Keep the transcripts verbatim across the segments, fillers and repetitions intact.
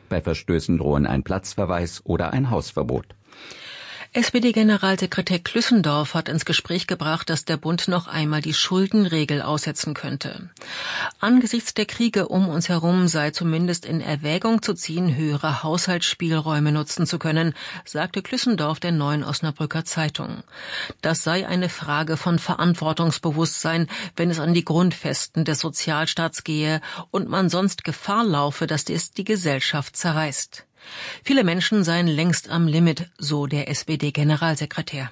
Bei Verstößen drohen ein Platzverweis oder ein Hausverbot. S P D-Generalsekretär Klüssendorf hat ins Gespräch gebracht, dass der Bund noch einmal die Schuldenregel aussetzen könnte. Angesichts der Kriege um uns herum sei zumindest in Erwägung zu ziehen, höhere Haushaltsspielräume nutzen zu können, sagte Klüssendorf der Neuen Osnabrücker Zeitung. Das sei eine Frage von Verantwortungsbewusstsein, wenn es an die Grundfesten des Sozialstaats gehe und man sonst Gefahr laufe, dass es die Gesellschaft zerreißt. Viele Menschen seien längst am Limit, so der S P D-Generalsekretär.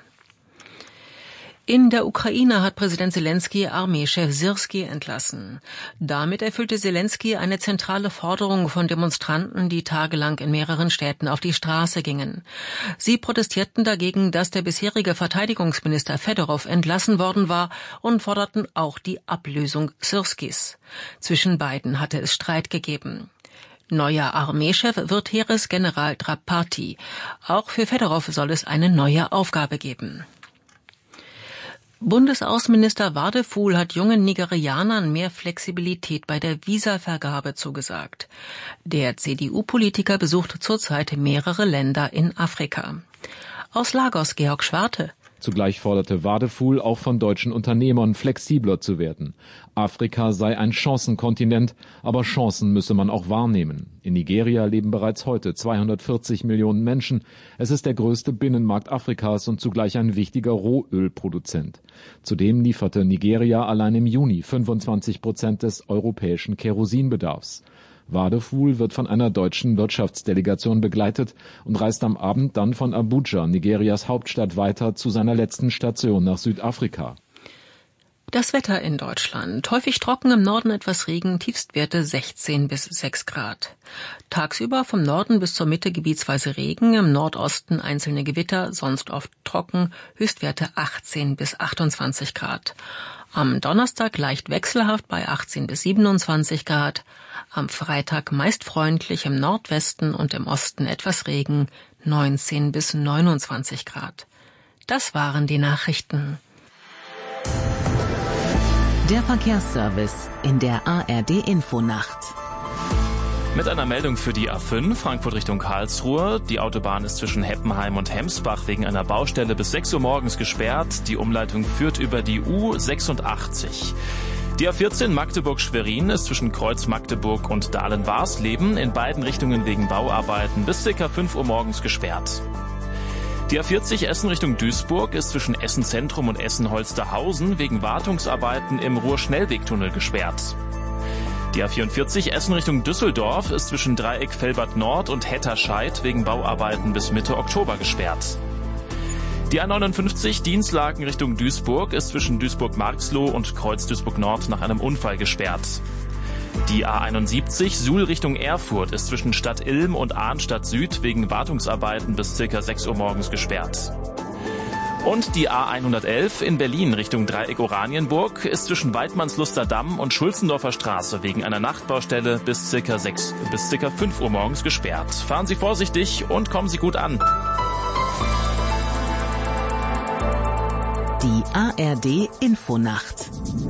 In der Ukraine hat Präsident Selenskyj Armeechef Syrskij entlassen. Damit erfüllte Selenskyj eine zentrale Forderung von Demonstranten, die tagelang in mehreren Städten auf die Straße gingen. Sie protestierten dagegen, dass der bisherige Verteidigungsminister Fedorow entlassen worden war und forderten auch die Ablösung Syrskijs. Zwischen beiden hatte es Streit gegeben. Neuer Armeechef wird Heeresgeneral Drapati. Auch für Fedorow soll es eine neue Aufgabe geben. Bundesaußenminister Wadephul hat jungen Nigerianern mehr Flexibilität bei der Visavergabe zugesagt. Der C D U-Politiker besucht zurzeit mehrere Länder in Afrika. Aus Lagos Georg Schwarte. Zugleich forderte Wadephul auch von deutschen Unternehmern, flexibler zu werden. Afrika sei ein Chancenkontinent, aber Chancen müsse man auch wahrnehmen. In Nigeria leben bereits heute zweihundertvierzig Millionen Menschen. Es ist der größte Binnenmarkt Afrikas und zugleich ein wichtiger Rohölproduzent. Zudem lieferte Nigeria allein im Juni fünfundzwanzig Prozent des europäischen Kerosinbedarfs. Wadephul wird von einer deutschen Wirtschaftsdelegation begleitet und reist am Abend dann von Abuja, Nigerias Hauptstadt, weiter zu seiner letzten Station nach Südafrika. Das Wetter in Deutschland. Häufig trocken, im Norden etwas Regen, Tiefstwerte sechzehn bis sechs Grad. Tagsüber vom Norden bis zur Mitte gebietsweise Regen, im Nordosten einzelne Gewitter, sonst oft trocken, Höchstwerte achtzehn bis achtundzwanzig Grad. Am Donnerstag leicht wechselhaft bei achtzehn bis siebenundzwanzig Grad. Am Freitag meist freundlich, im Nordwesten und im Osten etwas Regen, neunzehn bis neunundzwanzig Grad. Das waren die Nachrichten. Der Verkehrsservice in der A R D-Infonacht. Mit einer Meldung für die A fünf, Frankfurt Richtung Karlsruhe. Die Autobahn ist zwischen Heppenheim und Hemsbach wegen einer Baustelle bis sechs Uhr morgens gesperrt. Die Umleitung führt über die U sechsundachtzig. Die A vierzehn Magdeburg-Schwerin ist zwischen Kreuz Magdeburg und Dahlen-Warsleben in beiden Richtungen wegen Bauarbeiten bis ca. fünf Uhr morgens gesperrt. Die A vierzig Essen Richtung Duisburg ist zwischen Essen Zentrum und Essen Holsterhausen wegen Wartungsarbeiten im Ruhr-Schnellwegtunnel gesperrt. Die A vierundvierzig Essen Richtung Düsseldorf ist zwischen Dreieck Velbert Nord und Hetterscheid wegen Bauarbeiten bis Mitte Oktober gesperrt. Die A neunundfünfzig Dienstlaken Richtung Duisburg ist zwischen Duisburg-Marxloh und Kreuz Duisburg-Nord nach einem Unfall gesperrt. Die A einundsiebzig Suhl Richtung Erfurt ist zwischen Stadt Ilm und Arnstadt Süd wegen Wartungsarbeiten bis ca. sechs Uhr morgens gesperrt. Und die A hundertelf in Berlin Richtung Dreieck Oranienburg ist zwischen Weidmannsluster Damm und Schulzendorfer Straße wegen einer Nachtbaustelle bis ca. sechs bis ca. fünf Uhr morgens gesperrt. Fahren Sie vorsichtig und kommen Sie gut an. Die A R D-Infonacht.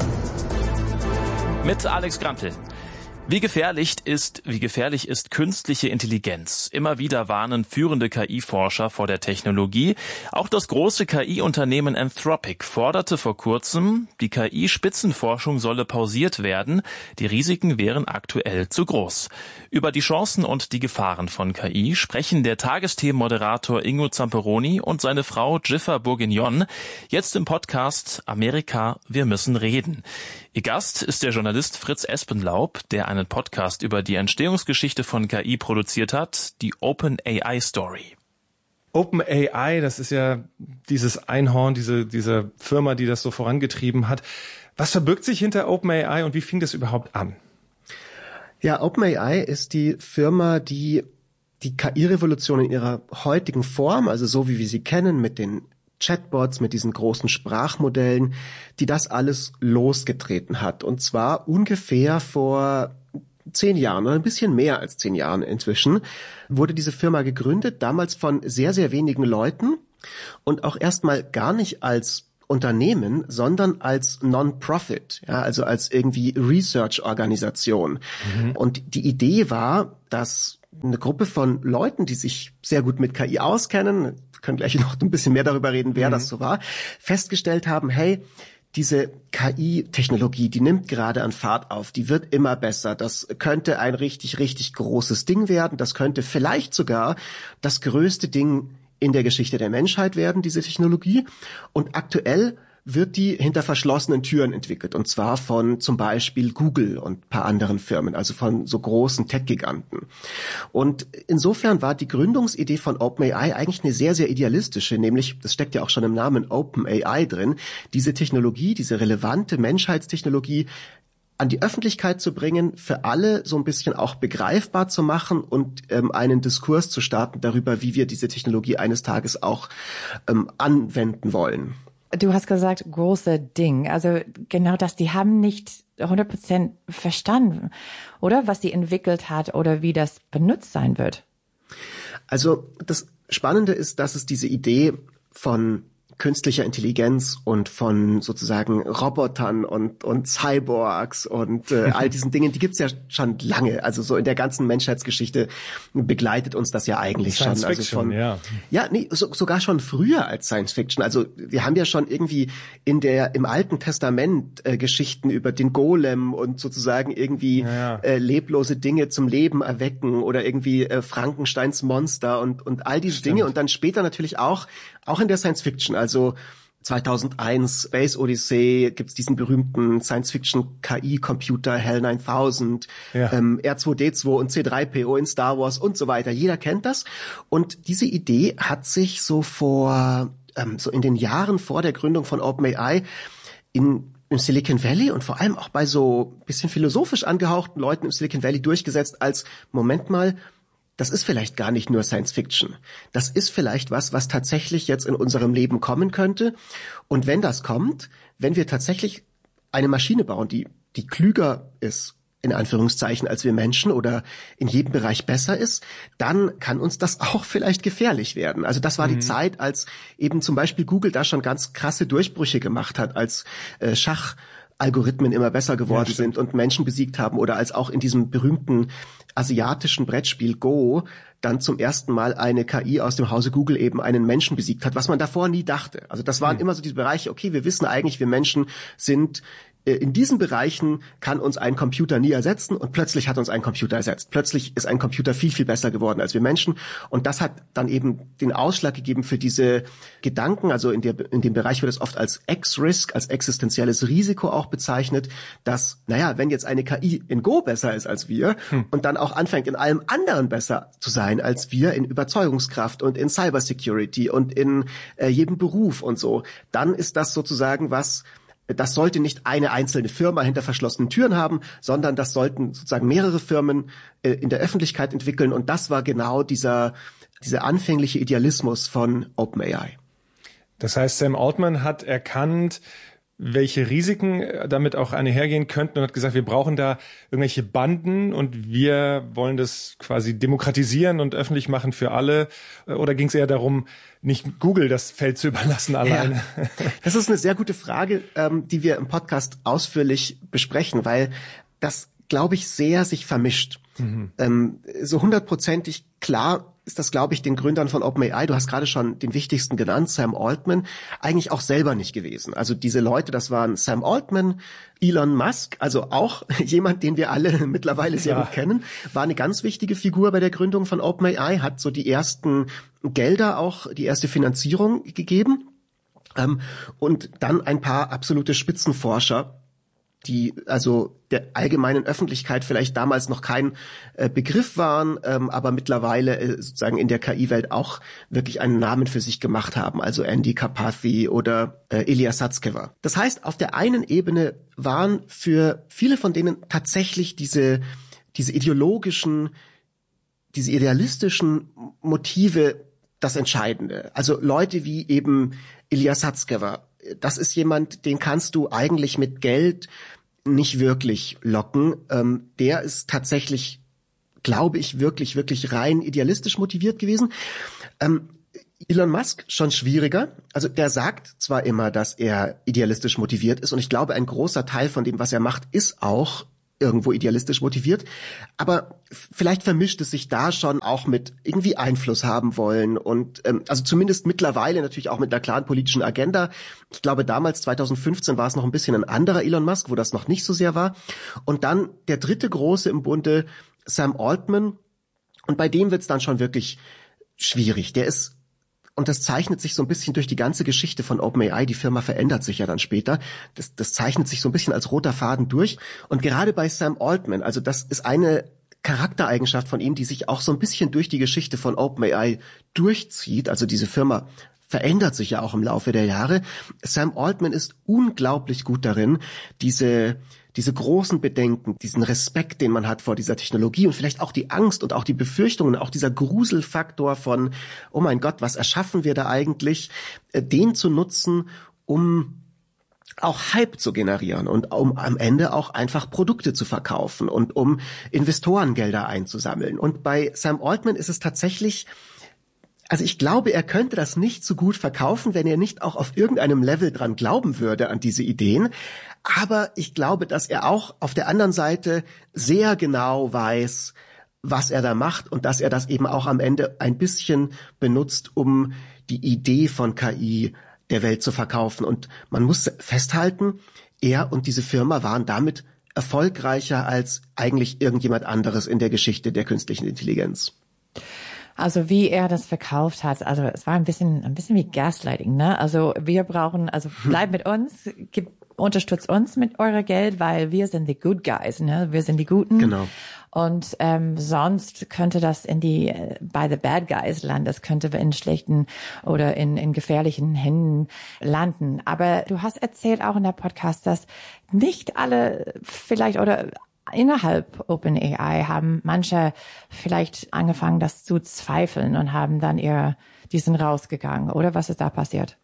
Mit Alex Grampel. Wie gefährlich ist, wie gefährlich ist künstliche Intelligenz? Immer wieder warnen führende K I-Forscher vor der Technologie. Auch das große K I-Unternehmen Anthropic forderte vor kurzem, die K I-Spitzenforschung solle pausiert werden. Die Risiken wären aktuell zu groß. Über die Chancen und die Gefahren von K I sprechen der Tagesthemen-Moderator Ingo Zamperoni und seine Frau Jiffer Bourguignon. Jetzt im Podcast Amerika, wir müssen reden. Ihr Gast ist der Journalist Fritz Espenlaub, der einen Podcast über die Entstehungsgeschichte von K I produziert hat, die OpenAI Story. OpenAI, das ist ja dieses Einhorn, diese, diese Firma, die das so vorangetrieben hat. Was verbirgt sich hinter OpenAI und wie fing das überhaupt an? Ja, OpenAI ist die Firma, die die K I-Revolution in ihrer heutigen Form, also so wie wir sie kennen, mit den Chatbots, mit diesen großen Sprachmodellen, die das alles losgetreten hat. Und zwar ungefähr vor zehn Jahren, oder ein bisschen mehr als zehn Jahren inzwischen, wurde diese Firma gegründet, damals von sehr, sehr wenigen Leuten und auch erstmal gar nicht als Unternehmen, sondern als Non-Profit, ja, also als irgendwie Research-Organisation. Mhm. Und die Idee war, dass eine Gruppe von Leuten, die sich sehr gut mit K I auskennen, wir können gleich noch ein bisschen mehr darüber reden, wer mhm. das so war, festgestellt haben, hey, diese K I-Technologie, die nimmt gerade an Fahrt auf, die wird immer besser. Das könnte ein richtig, richtig großes Ding werden. Das könnte vielleicht sogar das größte Ding in der Geschichte der Menschheit werden, diese Technologie. Und aktuell wird die hinter verschlossenen Türen entwickelt. Und zwar von zum Beispiel Google und ein paar anderen Firmen, also von so großen Tech-Giganten. Und insofern war die Gründungsidee von OpenAI eigentlich eine sehr, sehr idealistische, nämlich, das steckt ja auch schon im Namen OpenAI drin, diese Technologie, diese relevante Menschheitstechnologie an die Öffentlichkeit zu bringen, für alle so ein bisschen auch begreifbar zu machen und ähm, einen Diskurs zu starten darüber, wie wir diese Technologie eines Tages auch ähm, anwenden wollen. Du hast gesagt, große Ding. Also genau das, die haben nicht hundert Prozent verstanden, oder? Was sie entwickelt hat oder wie das benutzt sein wird. Also das Spannende ist, dass es diese Idee von künstlicher Intelligenz und von sozusagen Robotern und und Cyborgs und äh, all diesen Dingen, die gibt's ja schon lange. Also so in der ganzen Menschheitsgeschichte begleitet uns das ja eigentlich Science schon. Also Fiction, von ja. Ja, nee, so, sogar schon früher als Science Fiction. Also wir haben ja schon irgendwie in der im Alten Testament äh, Geschichten über den Golem und sozusagen irgendwie ja, ja. Äh, leblose Dinge zum Leben erwecken oder irgendwie äh, Frankensteins Monster und und all diese Stimmt. Dinge und dann später natürlich auch auch in der Science Fiction. Also zweitausendeins, Space Odyssey, gibt's diesen berühmten Science-Fiction-K I-Computer HAL neuntausend, ja. ähm, R zwei D zwei und C drei P O in Star Wars und so weiter. Jeder kennt das. Und diese Idee hat sich so vor, ähm, so in den Jahren vor der Gründung von OpenAI in im Silicon Valley und vor allem auch bei so bisschen philosophisch angehauchten Leuten im Silicon Valley durchgesetzt als, Moment mal, das ist vielleicht gar nicht nur Science Fiction. Das ist vielleicht was, was tatsächlich jetzt in unserem Leben kommen könnte. Und wenn das kommt, wenn wir tatsächlich eine Maschine bauen, die, die klüger ist, in Anführungszeichen, als wir Menschen oder in jedem Bereich besser ist, dann kann uns das auch vielleicht gefährlich werden. Also das war mhm. die Zeit, als eben zum Beispiel Google da schon ganz krasse Durchbrüche gemacht hat, als äh, Schach Algorithmen immer besser geworden ja, sind und Menschen besiegt haben oder als auch in diesem berühmten asiatischen Brettspiel Go dann zum ersten Mal eine K I aus dem Hause Google eben einen Menschen besiegt hat, was man davor nie dachte. Also das waren mhm. immer so diese Bereiche, okay, wir wissen eigentlich, wir Menschen sind in diesen Bereichen kann uns ein Computer nie ersetzen und plötzlich hat uns ein Computer ersetzt. Plötzlich ist ein Computer viel, viel besser geworden als wir Menschen und das hat dann eben den Ausschlag gegeben für diese Gedanken, also in, der, in dem Bereich wird es oft als X-Risk, als existenzielles Risiko auch bezeichnet, dass, naja, wenn jetzt eine K I in Go besser ist als wir hm. und dann auch anfängt, in allem anderen besser zu sein als wir, in Überzeugungskraft und in Cybersecurity und in äh, jedem Beruf und so, dann ist das sozusagen was, das sollte nicht eine einzelne Firma hinter verschlossenen Türen haben, sondern das sollten sozusagen mehrere Firmen äh, in der Öffentlichkeit entwickeln. Und das war genau dieser, dieser anfängliche Idealismus von OpenAI. Das heißt, Sam Altman hat erkannt, welche Risiken damit auch einhergehen könnten und hat gesagt, wir brauchen da irgendwelche Banden und wir wollen das quasi demokratisieren und öffentlich machen für alle. Oder ging es eher darum, nicht Google das Feld zu überlassen alleine? Ja, das ist eine sehr gute Frage, ähm, die wir im Podcast ausführlich besprechen, weil das, glaube ich, sehr sich vermischt. Mhm. Ähm, so hundertprozentig klar ist das, glaube ich, den Gründern von OpenAI, du hast gerade schon den wichtigsten genannt, Sam Altman, eigentlich auch selber nicht gewesen. Also diese Leute, das waren Sam Altman, Elon Musk, also auch jemand, den wir alle mittlerweile sehr ja. gut kennen, war eine ganz wichtige Figur bei der Gründung von OpenAI, hat so die ersten Gelder auch, die erste Finanzierung gegeben. Ähm, und dann ein paar absolute Spitzenforscher, die also der allgemeinen Öffentlichkeit vielleicht damals noch kein äh, Begriff waren, ähm, aber mittlerweile äh, sozusagen in der K I-Welt auch wirklich einen Namen für sich gemacht haben, also Andy Karpathy oder äh, Ilya Sutskever. Das heißt, auf der einen Ebene waren für viele von denen tatsächlich diese diese ideologischen, diese idealistischen Motive das Entscheidende. Also Leute wie eben Ilya Sutskever. Das ist jemand, den kannst du eigentlich mit Geld nicht wirklich locken. Ähm, der ist tatsächlich, glaube ich, wirklich, wirklich rein idealistisch motiviert gewesen. Ähm, Elon Musk schon schwieriger. Also der sagt zwar immer, dass er idealistisch motiviert ist und ich glaube, ein großer Teil von dem, was er macht, ist auch irgendwo idealistisch motiviert. Aber vielleicht vermischt es sich da schon auch mit irgendwie Einfluss haben wollen und ähm, also zumindest mittlerweile natürlich auch mit einer klaren politischen Agenda. Ich glaube, damals zwanzig fünfzehn war es noch ein bisschen ein anderer Elon Musk, wo das noch nicht so sehr war. Und dann der dritte große im Bunde, Sam Altman. Und bei dem wird's dann schon wirklich schwierig. Der ist Und das zeichnet sich so ein bisschen durch die ganze Geschichte von OpenAI. Die Firma verändert sich ja dann später. Das, das zeichnet sich so ein bisschen als roter Faden durch. Und gerade bei Sam Altman, also das ist eine Charaktereigenschaft von ihm, die sich auch so ein bisschen durch die Geschichte von OpenAI durchzieht. Also diese Firma verändert sich ja auch im Laufe der Jahre. Sam Altman ist unglaublich gut darin, diese diese großen Bedenken, diesen Respekt, den man hat vor dieser Technologie und vielleicht auch die Angst und auch die Befürchtungen, auch dieser Gruselfaktor von, oh mein Gott, was erschaffen wir da eigentlich, den zu nutzen, um auch Hype zu generieren und um am Ende auch einfach Produkte zu verkaufen und um Investorengelder einzusammeln. Und bei Sam Altman ist es tatsächlich, also ich glaube, er könnte das nicht so gut verkaufen, wenn er nicht auch auf irgendeinem Level dran glauben würde an diese Ideen. Aber ich glaube, dass er auch auf der anderen Seite sehr genau weiß, was er da macht und dass er das eben auch am Ende ein bisschen benutzt, um die Idee von K I der Welt zu verkaufen. Und man muss festhalten, er und diese Firma waren damit erfolgreicher als eigentlich irgendjemand anderes in der Geschichte der künstlichen Intelligenz. Also wie er das verkauft hat, also es war ein bisschen, ein bisschen wie Gaslighting, ne? Also wir brauchen, also bleib mit uns, gib, unterstützt uns mit eurer Geld, weil wir sind die Good Guys, ne? Wir sind die Guten. Genau. Und ähm, sonst könnte das in die bei the Bad Guys landen, das könnte in schlechten oder in in gefährlichen Händen landen. Aber du hast erzählt auch in der Podcast, dass nicht alle vielleicht oder innerhalb OpenAI haben manche vielleicht angefangen, das zu zweifeln und haben dann ihr, die sind rausgegangen, oder? Was ist da passiert?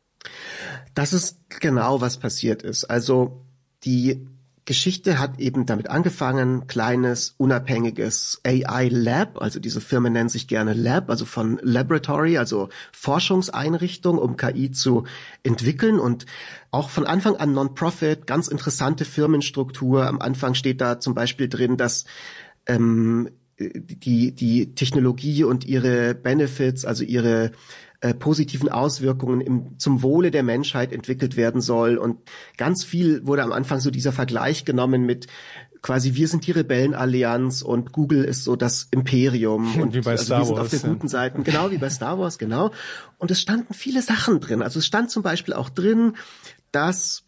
Das ist genau, was passiert ist. Also die Geschichte hat eben damit angefangen, kleines, unabhängiges A I-Lab, also diese Firmen nennen sich gerne Lab, also von Laboratory, also Forschungseinrichtung, um K I zu entwickeln und auch von Anfang an Non-Profit, ganz interessante Firmenstruktur. Am Anfang steht da zum Beispiel drin, dass ähm, die, die Technologie und ihre Benefits, also ihre äh, positiven Auswirkungen im, zum Wohle der Menschheit entwickelt werden soll. Und ganz viel wurde am Anfang so dieser Vergleich genommen mit quasi wir sind die Rebellenallianz und Google ist so das Imperium. Und wie bei also Star wir sind Wars, auf der ja. guten Seite. Genau wie bei Star Wars, genau. Und es standen viele Sachen drin. Also es stand zum Beispiel auch drin, dass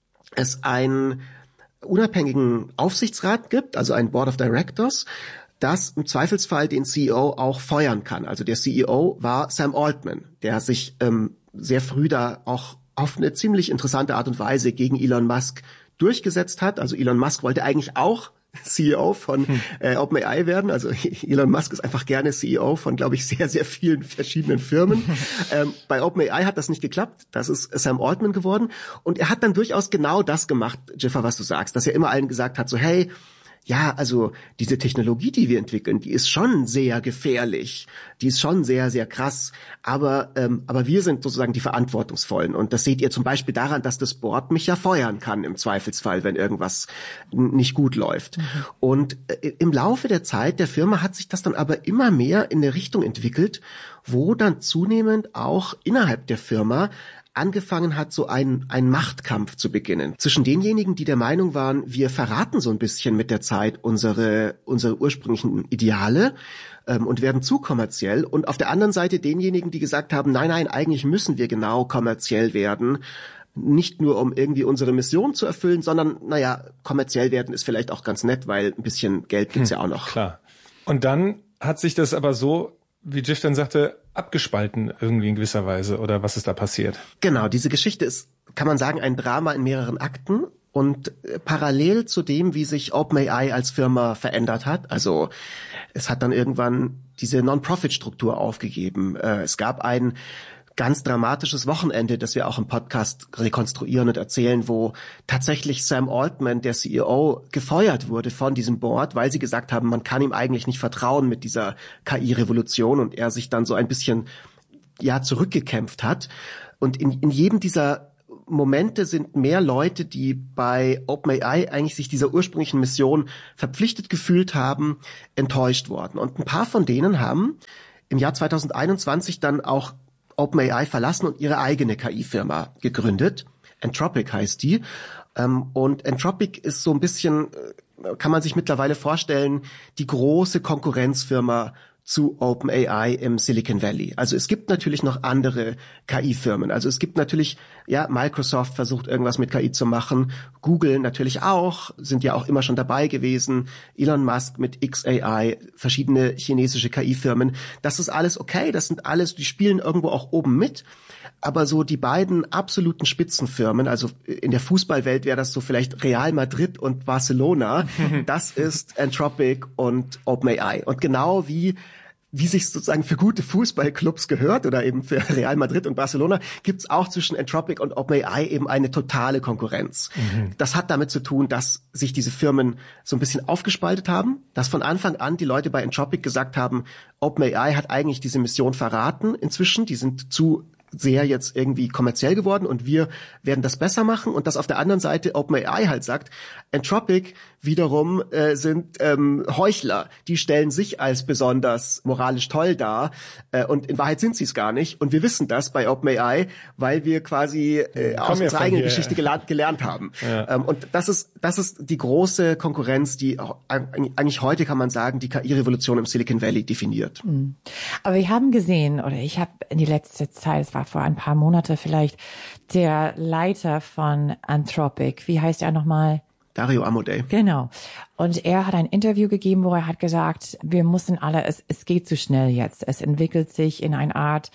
es einen unabhängigen Aufsichtsrat gibt, also ein Board of Directors, das im Zweifelsfall den C E O auch feuern kann. Also der C E O war Sam Altman, der sich ähm, sehr früh da auch auf eine ziemlich interessante Art und Weise gegen Elon Musk durchgesetzt hat. Also Elon Musk wollte eigentlich auch C E O von äh, OpenAI werden. Also Elon Musk ist einfach gerne C E O von, glaube ich, sehr, sehr vielen verschiedenen Firmen. ähm, bei OpenAI hat das nicht geklappt. Das ist Sam Altman geworden. Und er hat dann durchaus genau das gemacht, Jiffer, was du sagst, dass er immer allen gesagt hat, so hey, ja, also diese Technologie, die wir entwickeln, die ist schon sehr gefährlich, die ist schon sehr, sehr krass, aber ähm, aber wir sind sozusagen die Verantwortungsvollen und das seht ihr zum Beispiel daran, dass das Board mich ja feuern kann im Zweifelsfall, wenn irgendwas n- nicht gut läuft. Mhm. Und äh, im Laufe der Zeit der Firma hat sich das dann aber immer mehr in eine Richtung entwickelt, wo dann zunehmend auch innerhalb der Firma angefangen hat, so ein, ein Machtkampf zu beginnen. Zwischen denjenigen, die der Meinung waren, wir verraten so ein bisschen mit der Zeit unsere, unsere ursprünglichen Ideale ähm, und werden zu kommerziell. Und auf der anderen Seite denjenigen, die gesagt haben, nein, nein, eigentlich müssen wir genau kommerziell werden. Nicht nur, um irgendwie unsere Mission zu erfüllen, sondern, naja, kommerziell werden ist vielleicht auch ganz nett, weil ein bisschen Geld gibt's hm, ja auch noch. Klar. Und dann hat sich das aber so, wie Jiff dann sagte, abgespalten irgendwie in gewisser Weise, oder was ist da passiert? Genau, diese Geschichte ist, kann man sagen, ein Drama in mehreren Akten und äh, parallel zu dem, wie sich OpenAI als Firma verändert hat. Also es hat dann irgendwann diese Non-Profit-Struktur aufgegeben. Äh, es gab ein ganz dramatisches Wochenende, das wir auch im Podcast rekonstruieren und erzählen, wo tatsächlich Sam Altman, der C E O, gefeuert wurde von diesem Board, weil sie gesagt haben, man kann ihm eigentlich nicht vertrauen mit dieser K I-Revolution und er sich dann so ein bisschen, ja, zurückgekämpft hat. Und in, in jedem dieser Momente sind mehr Leute, die bei OpenAI eigentlich sich dieser ursprünglichen Mission verpflichtet gefühlt haben, enttäuscht worden. Und ein paar von denen haben im Jahr zwanzig einundzwanzig dann auch OpenAI verlassen und ihre eigene K I-Firma gegründet. Anthropic heißt die. Und Anthropic ist so ein bisschen, kann man sich mittlerweile vorstellen, die große Konkurrenzfirma zu OpenAI im Silicon Valley. Also es gibt natürlich noch andere K I-Firmen. Also es gibt natürlich, ja, Microsoft versucht irgendwas mit K I zu machen, Google natürlich auch, sind ja auch immer schon dabei gewesen, Elon Musk mit X A I, verschiedene chinesische K I-Firmen. Das ist alles okay, das sind alles, die spielen irgendwo auch oben mit. Aber so die beiden absoluten Spitzenfirmen, also in der Fußballwelt wäre das so vielleicht Real Madrid und Barcelona, das ist Anthropic und OpenAI. Und genau wie wie sich sozusagen für gute Fußballclubs gehört oder eben für Real Madrid und Barcelona, gibt's auch zwischen Anthropic und OpenAI eben eine totale Konkurrenz. Mhm. Das hat damit zu tun, dass sich diese Firmen so ein bisschen aufgespaltet haben, dass von Anfang an die Leute bei Anthropic gesagt haben, OpenAI hat eigentlich diese Mission verraten inzwischen, die sind zu sehr jetzt irgendwie kommerziell geworden und wir werden das besser machen, und dass auf der anderen Seite OpenAI halt sagt, Anthropic wiederum äh, sind ähm, Heuchler, die stellen sich als besonders moralisch toll dar äh, und in Wahrheit sind sie es gar nicht, und wir wissen das bei OpenAI, weil wir quasi äh, aus unserer eigenen Geschichte gelernt, gelernt haben. Ja. Ähm, und das ist das ist die große Konkurrenz, die auch, eigentlich heute kann man sagen, die K I-Revolution im Silicon Valley definiert. Mhm. Aber wir haben gesehen, oder ich habe in die letzte Zeit, es war vor ein paar Monate vielleicht, der Leiter von Anthropic, wie heißt er nochmal? Dario Amodei. Genau. Und er hat ein Interview gegeben, wo er hat gesagt, wir müssen alle, es, es geht zu schnell jetzt. Es entwickelt sich in eine Art,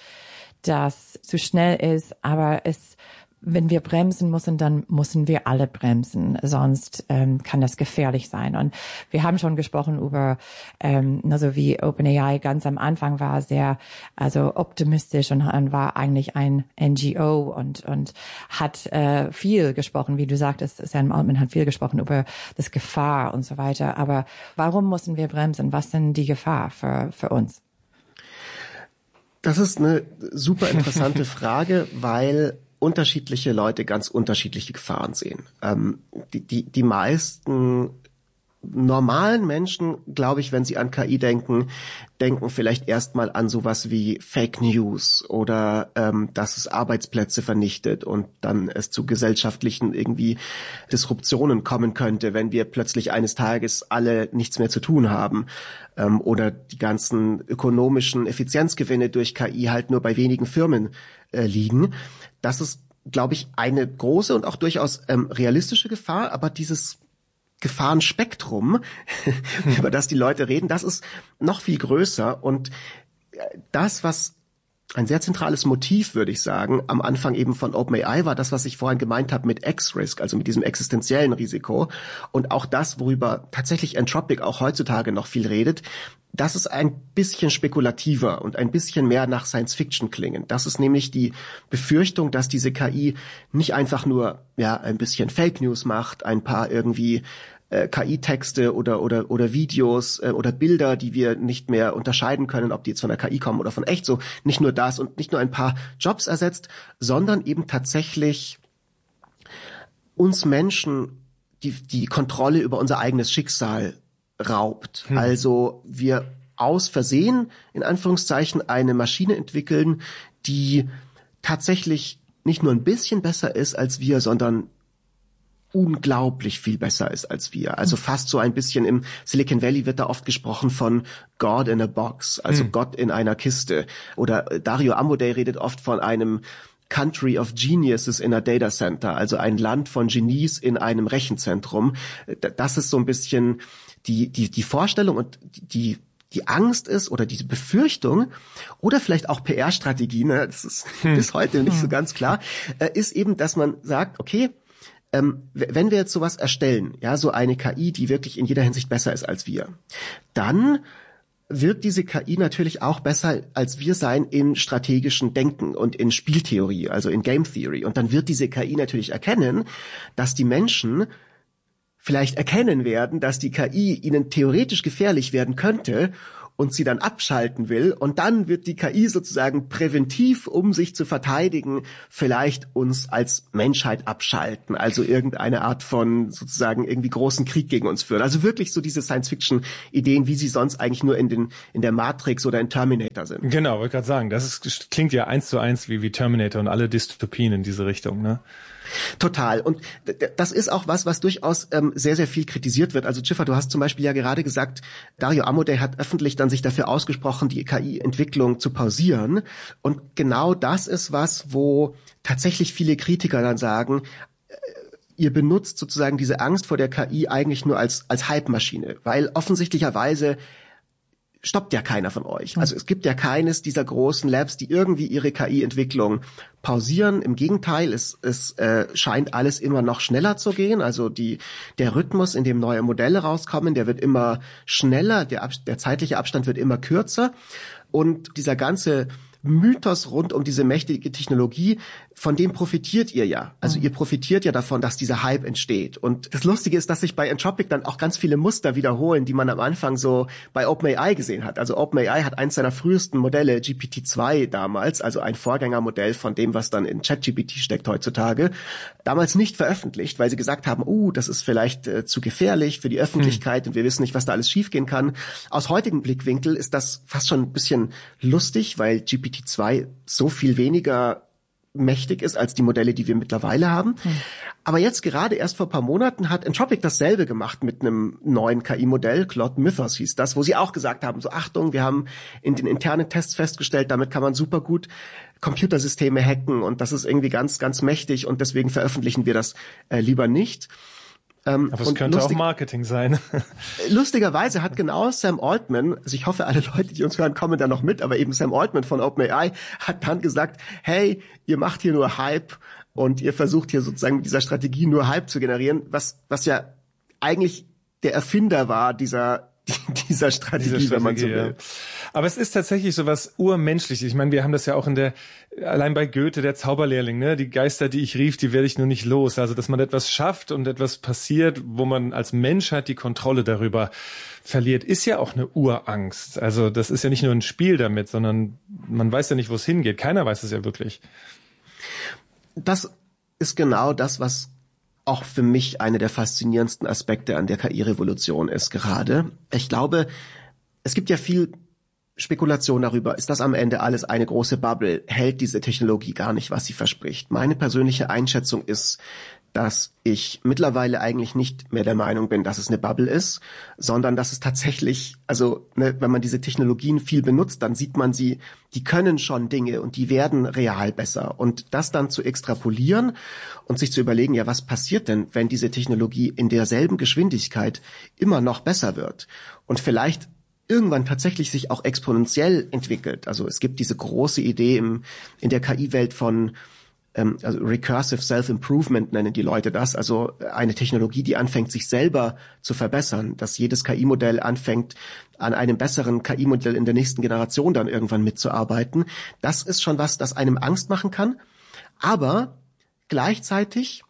das zu schnell ist, aber es, wenn wir bremsen müssen, dann müssen wir alle bremsen, sonst ähm, kann das gefährlich sein. Und wir haben schon gesprochen über, ähm, also wie OpenAI ganz am Anfang war, sehr also optimistisch und, und war eigentlich ein N G O und und hat äh, viel gesprochen, wie du sagtest, Sam Altman hat viel gesprochen über das Gefahr und so weiter. Aber warum müssen wir bremsen? Was sind die Gefahr für für uns? Das ist eine super interessante Frage, weil unterschiedliche Leute ganz unterschiedliche Gefahren sehen. Ähm, die, die, die meisten normalen Menschen, glaube ich, wenn sie an K I denken, denken vielleicht erstmal an sowas wie Fake News oder ähm, dass es Arbeitsplätze vernichtet und dann es zu gesellschaftlichen irgendwie Disruptionen kommen könnte, wenn wir plötzlich eines Tages alle nichts mehr zu tun haben, ähm, oder die ganzen ökonomischen Effizienzgewinne durch K I halt nur bei wenigen Firmen äh, liegen. Das ist, glaube ich, eine große und auch durchaus ähm, realistische Gefahr, aber dieses Gefahrenspektrum, über das die Leute reden, das ist noch viel größer, und das, was ein sehr zentrales Motiv, würde ich sagen, am Anfang eben von OpenAI war, das, was ich vorhin gemeint habe mit X-Risk, also mit diesem existenziellen Risiko, und auch das, worüber tatsächlich Anthropic auch heutzutage noch viel redet, das ist ein bisschen spekulativer und ein bisschen mehr nach Science-Fiction klingend. Das ist nämlich die Befürchtung, dass diese K I nicht einfach nur ja ein bisschen Fake News macht, ein paar irgendwie äh, K I-Texte oder oder oder Videos äh, oder Bilder, die wir nicht mehr unterscheiden können, ob die jetzt von der K I kommen oder von echt, so nicht nur das und nicht nur ein paar Jobs ersetzt, sondern eben tatsächlich uns Menschen die die Kontrolle über unser eigenes Schicksal raubt. Hm. Also wir aus Versehen, in Anführungszeichen, eine Maschine entwickeln, die tatsächlich nicht nur ein bisschen besser ist als wir, sondern unglaublich viel besser ist als wir. Also fast so ein bisschen, im Silicon Valley wird da oft gesprochen von God in a Box, also hm. Gott in einer Kiste. Oder Dario Amodei redet oft von einem Country of Geniuses in a Data Center, also ein Land von Genies in einem Rechenzentrum. Das ist so ein bisschen die die die Vorstellung, und die die Angst ist oder diese Befürchtung oder vielleicht auch P R-Strategie, ne, das ist hm. bis heute nicht so ganz klar, äh, ist eben, dass man sagt, okay, ähm, wenn wir jetzt sowas erstellen, ja, so eine K I, die wirklich in jeder Hinsicht besser ist als wir, dann wird diese K I natürlich auch besser als wir sein in strategischen Denken und in Spieltheorie, also in Game Theory. Und dann wird diese K I natürlich erkennen, dass die Menschen vielleicht erkennen werden, dass die K I ihnen theoretisch gefährlich werden könnte, und sie dann abschalten will. Und dann wird die K I sozusagen präventiv, um sich zu verteidigen, vielleicht uns als Menschheit abschalten. Also irgendeine Art von sozusagen irgendwie großen Krieg gegen uns führen. Also wirklich so diese Science-Fiction-Ideen, wie sie sonst eigentlich nur in den in der Matrix oder in Terminator sind. Genau, wollte gerade sagen, das ist, klingt ja eins zu eins wie, wie Terminator und alle Dystopien in diese Richtung, ne? Total. Und das ist auch was, was durchaus ähm, sehr, sehr viel kritisiert wird. Also Schiffer, du hast zum Beispiel ja gerade gesagt, Dario Amodei hat öffentlich dann sich dafür ausgesprochen, die K I-Entwicklung zu pausieren. Und genau das ist was, wo tatsächlich viele Kritiker dann sagen, äh, ihr benutzt sozusagen diese Angst vor der K I eigentlich nur als, als Hype-Maschine, weil offensichtlicherweise stoppt ja keiner von euch. Also es gibt ja keines dieser großen Labs, die irgendwie ihre K I-Entwicklung pausieren. Im Gegenteil, es, es äh, scheint alles immer noch schneller zu gehen. Also die der Rhythmus, in dem neue Modelle rauskommen, der wird immer schneller, der, Ab- der zeitliche Abstand wird immer kürzer. Und dieser ganze Mythos rund um diese mächtige Technologie, von dem profitiert ihr ja. Also ihr profitiert ja davon, dass dieser Hype entsteht. Und das Lustige ist, dass sich bei Anthropic dann auch ganz viele Muster wiederholen, die man am Anfang so bei OpenAI gesehen hat. Also OpenAI hat eins seiner frühesten Modelle, G P T zwei damals, also ein Vorgängermodell von dem, was dann in ChatGPT steckt heutzutage, damals nicht veröffentlicht, weil sie gesagt haben, uh, das ist vielleicht äh, zu gefährlich für die Öffentlichkeit hm. und wir wissen nicht, was da alles schiefgehen kann. Aus heutigem Blickwinkel ist das fast schon ein bisschen lustig, weil G P T zwei so viel weniger mächtig ist als die Modelle, die wir mittlerweile haben. Hm. Aber jetzt gerade erst vor ein paar Monaten hat Anthropic dasselbe gemacht mit einem neuen K I-Modell, Claude Mythos hieß das, wo sie auch gesagt haben, so Achtung, wir haben in den internen Tests festgestellt, damit kann man super gut Computersysteme hacken und das ist irgendwie ganz, ganz mächtig und deswegen veröffentlichen wir das äh, lieber nicht. Ähm, Aber es könnte lustig, auch Marketing sein. Lustigerweise hat genau Sam Altman, also ich hoffe, alle Leute, die uns hören, kommen da noch mit, aber eben Sam Altman von OpenAI hat dann gesagt, hey, ihr macht hier nur Hype und ihr versucht hier sozusagen mit dieser Strategie nur Hype zu generieren, was, was ja eigentlich der Erfinder war dieser dieser Strategie, Diese Strategie, wenn man so will. Ja. Aber es ist tatsächlich so was Urmenschliches. Ich meine, wir haben das ja auch in der, allein bei Goethe, der Zauberlehrling, ne? Die Geister, die ich rief, die werde ich nur nicht los. Also, dass man etwas schafft und etwas passiert, wo man als Menschheit die Kontrolle darüber verliert, ist ja auch eine Urangst. Also, das ist ja nicht nur ein Spiel damit, sondern man weiß ja nicht, wo es hingeht. Keiner weiß es ja wirklich. Das ist genau das, was auch für mich eine der faszinierendsten Aspekte an der K I-Revolution ist gerade. Ich glaube, es gibt ja viel Spekulation darüber, ist das am Ende alles eine große Bubble? Hält diese Technologie gar nicht, was sie verspricht? Meine persönliche Einschätzung ist, dass ich mittlerweile eigentlich nicht mehr der Meinung bin, dass es eine Bubble ist, sondern dass es tatsächlich, also ne, wenn man diese Technologien viel benutzt, dann sieht man sie, die können schon Dinge und die werden real besser. Und das dann zu extrapolieren und sich zu überlegen, ja, was passiert denn, wenn diese Technologie in derselben Geschwindigkeit immer noch besser wird und vielleicht irgendwann tatsächlich sich auch exponentiell entwickelt. Also es gibt diese große Idee im, in der K I-Welt von also Recursive Self-Improvement nennen die Leute das, also eine Technologie, die anfängt, sich selber zu verbessern, dass jedes K I-Modell anfängt, an einem besseren K I-Modell in der nächsten Generation dann irgendwann mitzuarbeiten. Das ist schon was, das einem Angst machen kann, aber gleichzeitig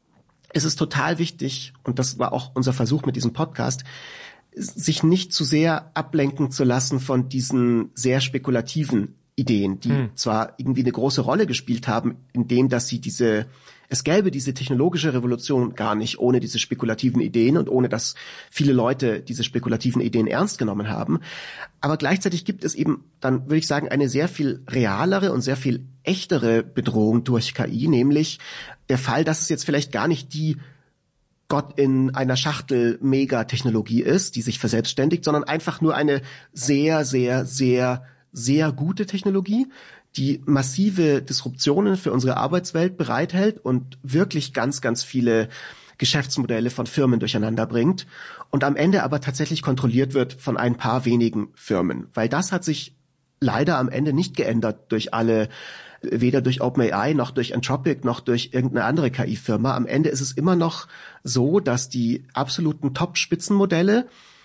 ist es total wichtig, und das war auch unser Versuch mit diesem Podcast, sich nicht zu sehr ablenken zu lassen von diesen sehr spekulativen Ideen, die hm. zwar irgendwie eine große Rolle gespielt haben, indem, dass sie diese, es gäbe diese technologische Revolution gar nicht ohne diese spekulativen Ideen und ohne, dass viele Leute diese spekulativen Ideen ernst genommen haben. Aber gleichzeitig gibt es eben dann, würde ich sagen, eine sehr viel realere und sehr viel echtere Bedrohung durch K I, nämlich der Fall, dass es jetzt vielleicht gar nicht die Gott in einer Schachtel Megatechnologie ist, die sich verselbstständigt, sondern einfach nur eine sehr, sehr, sehr sehr gute Technologie, die massive Disruptionen für unsere Arbeitswelt bereithält und wirklich ganz, ganz viele Geschäftsmodelle von Firmen durcheinander bringt und am Ende aber tatsächlich kontrolliert wird von ein paar wenigen Firmen. Weil das hat sich leider am Ende nicht geändert durch alle, weder durch OpenAI noch durch Anthropic noch durch irgendeine andere K I-Firma. Am Ende ist es immer noch so, dass die absoluten Top-Spitzenmodelle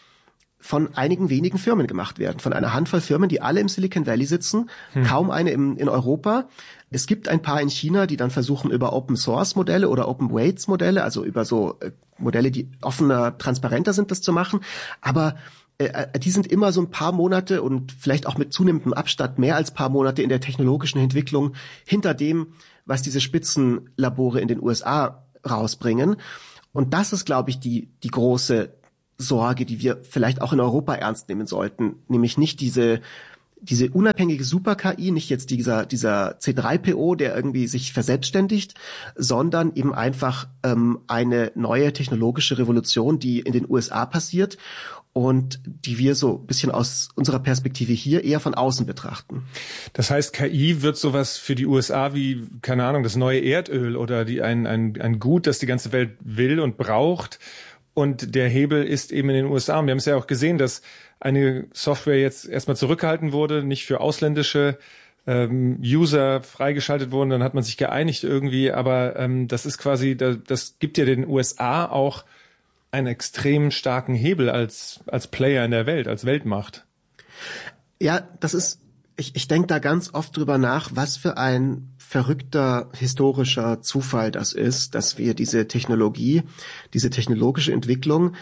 von einigen wenigen Firmen gemacht werden, von einer Handvoll Firmen, die alle im Silicon Valley sitzen, hm. kaum eine im, in Europa. Es gibt ein paar in China, die dann versuchen, über Open-Source-Modelle oder Open-Weights-Modelle, also über so äh, Modelle, die offener, transparenter sind, das zu machen. Aber äh, die sind immer so ein paar Monate und vielleicht auch mit zunehmendem Abstand mehr als paar Monate in der technologischen Entwicklung hinter dem, was diese Spitzenlabore in den U S A rausbringen. Und das ist, glaube ich, die, die große Sorge, die wir vielleicht auch in Europa ernst nehmen sollten. Nämlich nicht diese, diese unabhängige Super-K I, nicht jetzt dieser, dieser C drei P O, der irgendwie sich verselbstständigt, sondern eben einfach ähm, eine neue technologische Revolution, die in den U S A passiert und die wir so ein bisschen aus unserer Perspektive hier eher von außen betrachten. Das heißt, K I wird sowas für die U S A wie, keine Ahnung, das neue Erdöl oder die ein, ein, ein Gut, das die ganze Welt will und braucht. Und der Hebel ist eben in den U S A. Und wir haben es ja auch gesehen, dass eine Software jetzt erstmal zurückgehalten wurde, nicht für ausländische ähm, User freigeschaltet wurden. Dann hat man sich geeinigt irgendwie. Aber ähm, das ist quasi, das, das gibt ja den U S A auch einen extrem starken Hebel als als Player in der Welt, als Weltmacht. Ja, das ist, ich, ich denke da ganz oft drüber nach, was für ein verrückter historischer Zufall das ist, dass wir diese Technologie, diese technologische Entwicklung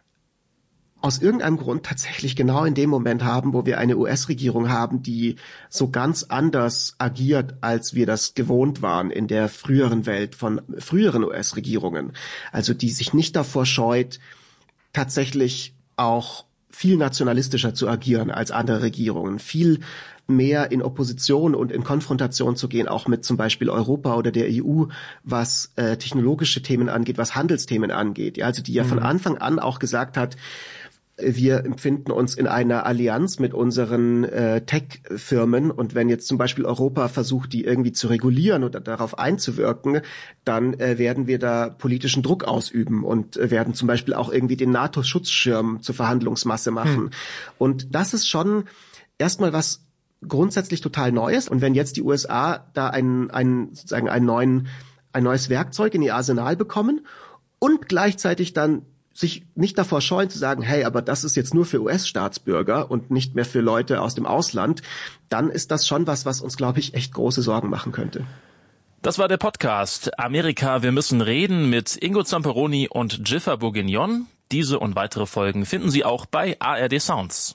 aus irgendeinem Grund tatsächlich genau in dem Moment haben, wo wir eine U S-Regierung haben, die so ganz anders agiert, als wir das gewohnt waren in der früheren Welt von früheren U S-Regierungen. Also die sich nicht davor scheut, tatsächlich auch viel nationalistischer zu agieren als andere Regierungen, viel mehr in Opposition und in Konfrontation zu gehen, auch mit zum Beispiel Europa oder der E U, was äh, technologische Themen angeht, was Handelsthemen angeht. Ja, also die ja von Anfang an auch gesagt hat, wir empfinden uns in einer Allianz mit unseren äh, Tech-Firmen und wenn jetzt zum Beispiel Europa versucht, die irgendwie zu regulieren oder darauf einzuwirken, dann äh, werden wir da politischen Druck ausüben und äh, werden zum Beispiel auch irgendwie den NATO-Schutzschirm zur Verhandlungsmasse machen. Hm. Und das ist schon erstmal was grundsätzlich total Neues. Und wenn jetzt die U S A da einen, einen sozusagen einen neuen, ein neues Werkzeug in ihr Arsenal bekommen und gleichzeitig dann sich nicht davor scheuen zu sagen, hey, aber das ist jetzt nur für U S-Staatsbürger und nicht mehr für Leute aus dem Ausland, dann ist das schon was, was uns, glaube ich, echt große Sorgen machen könnte. Das war der Podcast Amerika, wir müssen reden mit Ingo Zamperoni und Jiffer Bourguignon. Diese und weitere Folgen finden Sie auch bei A R D Sounds.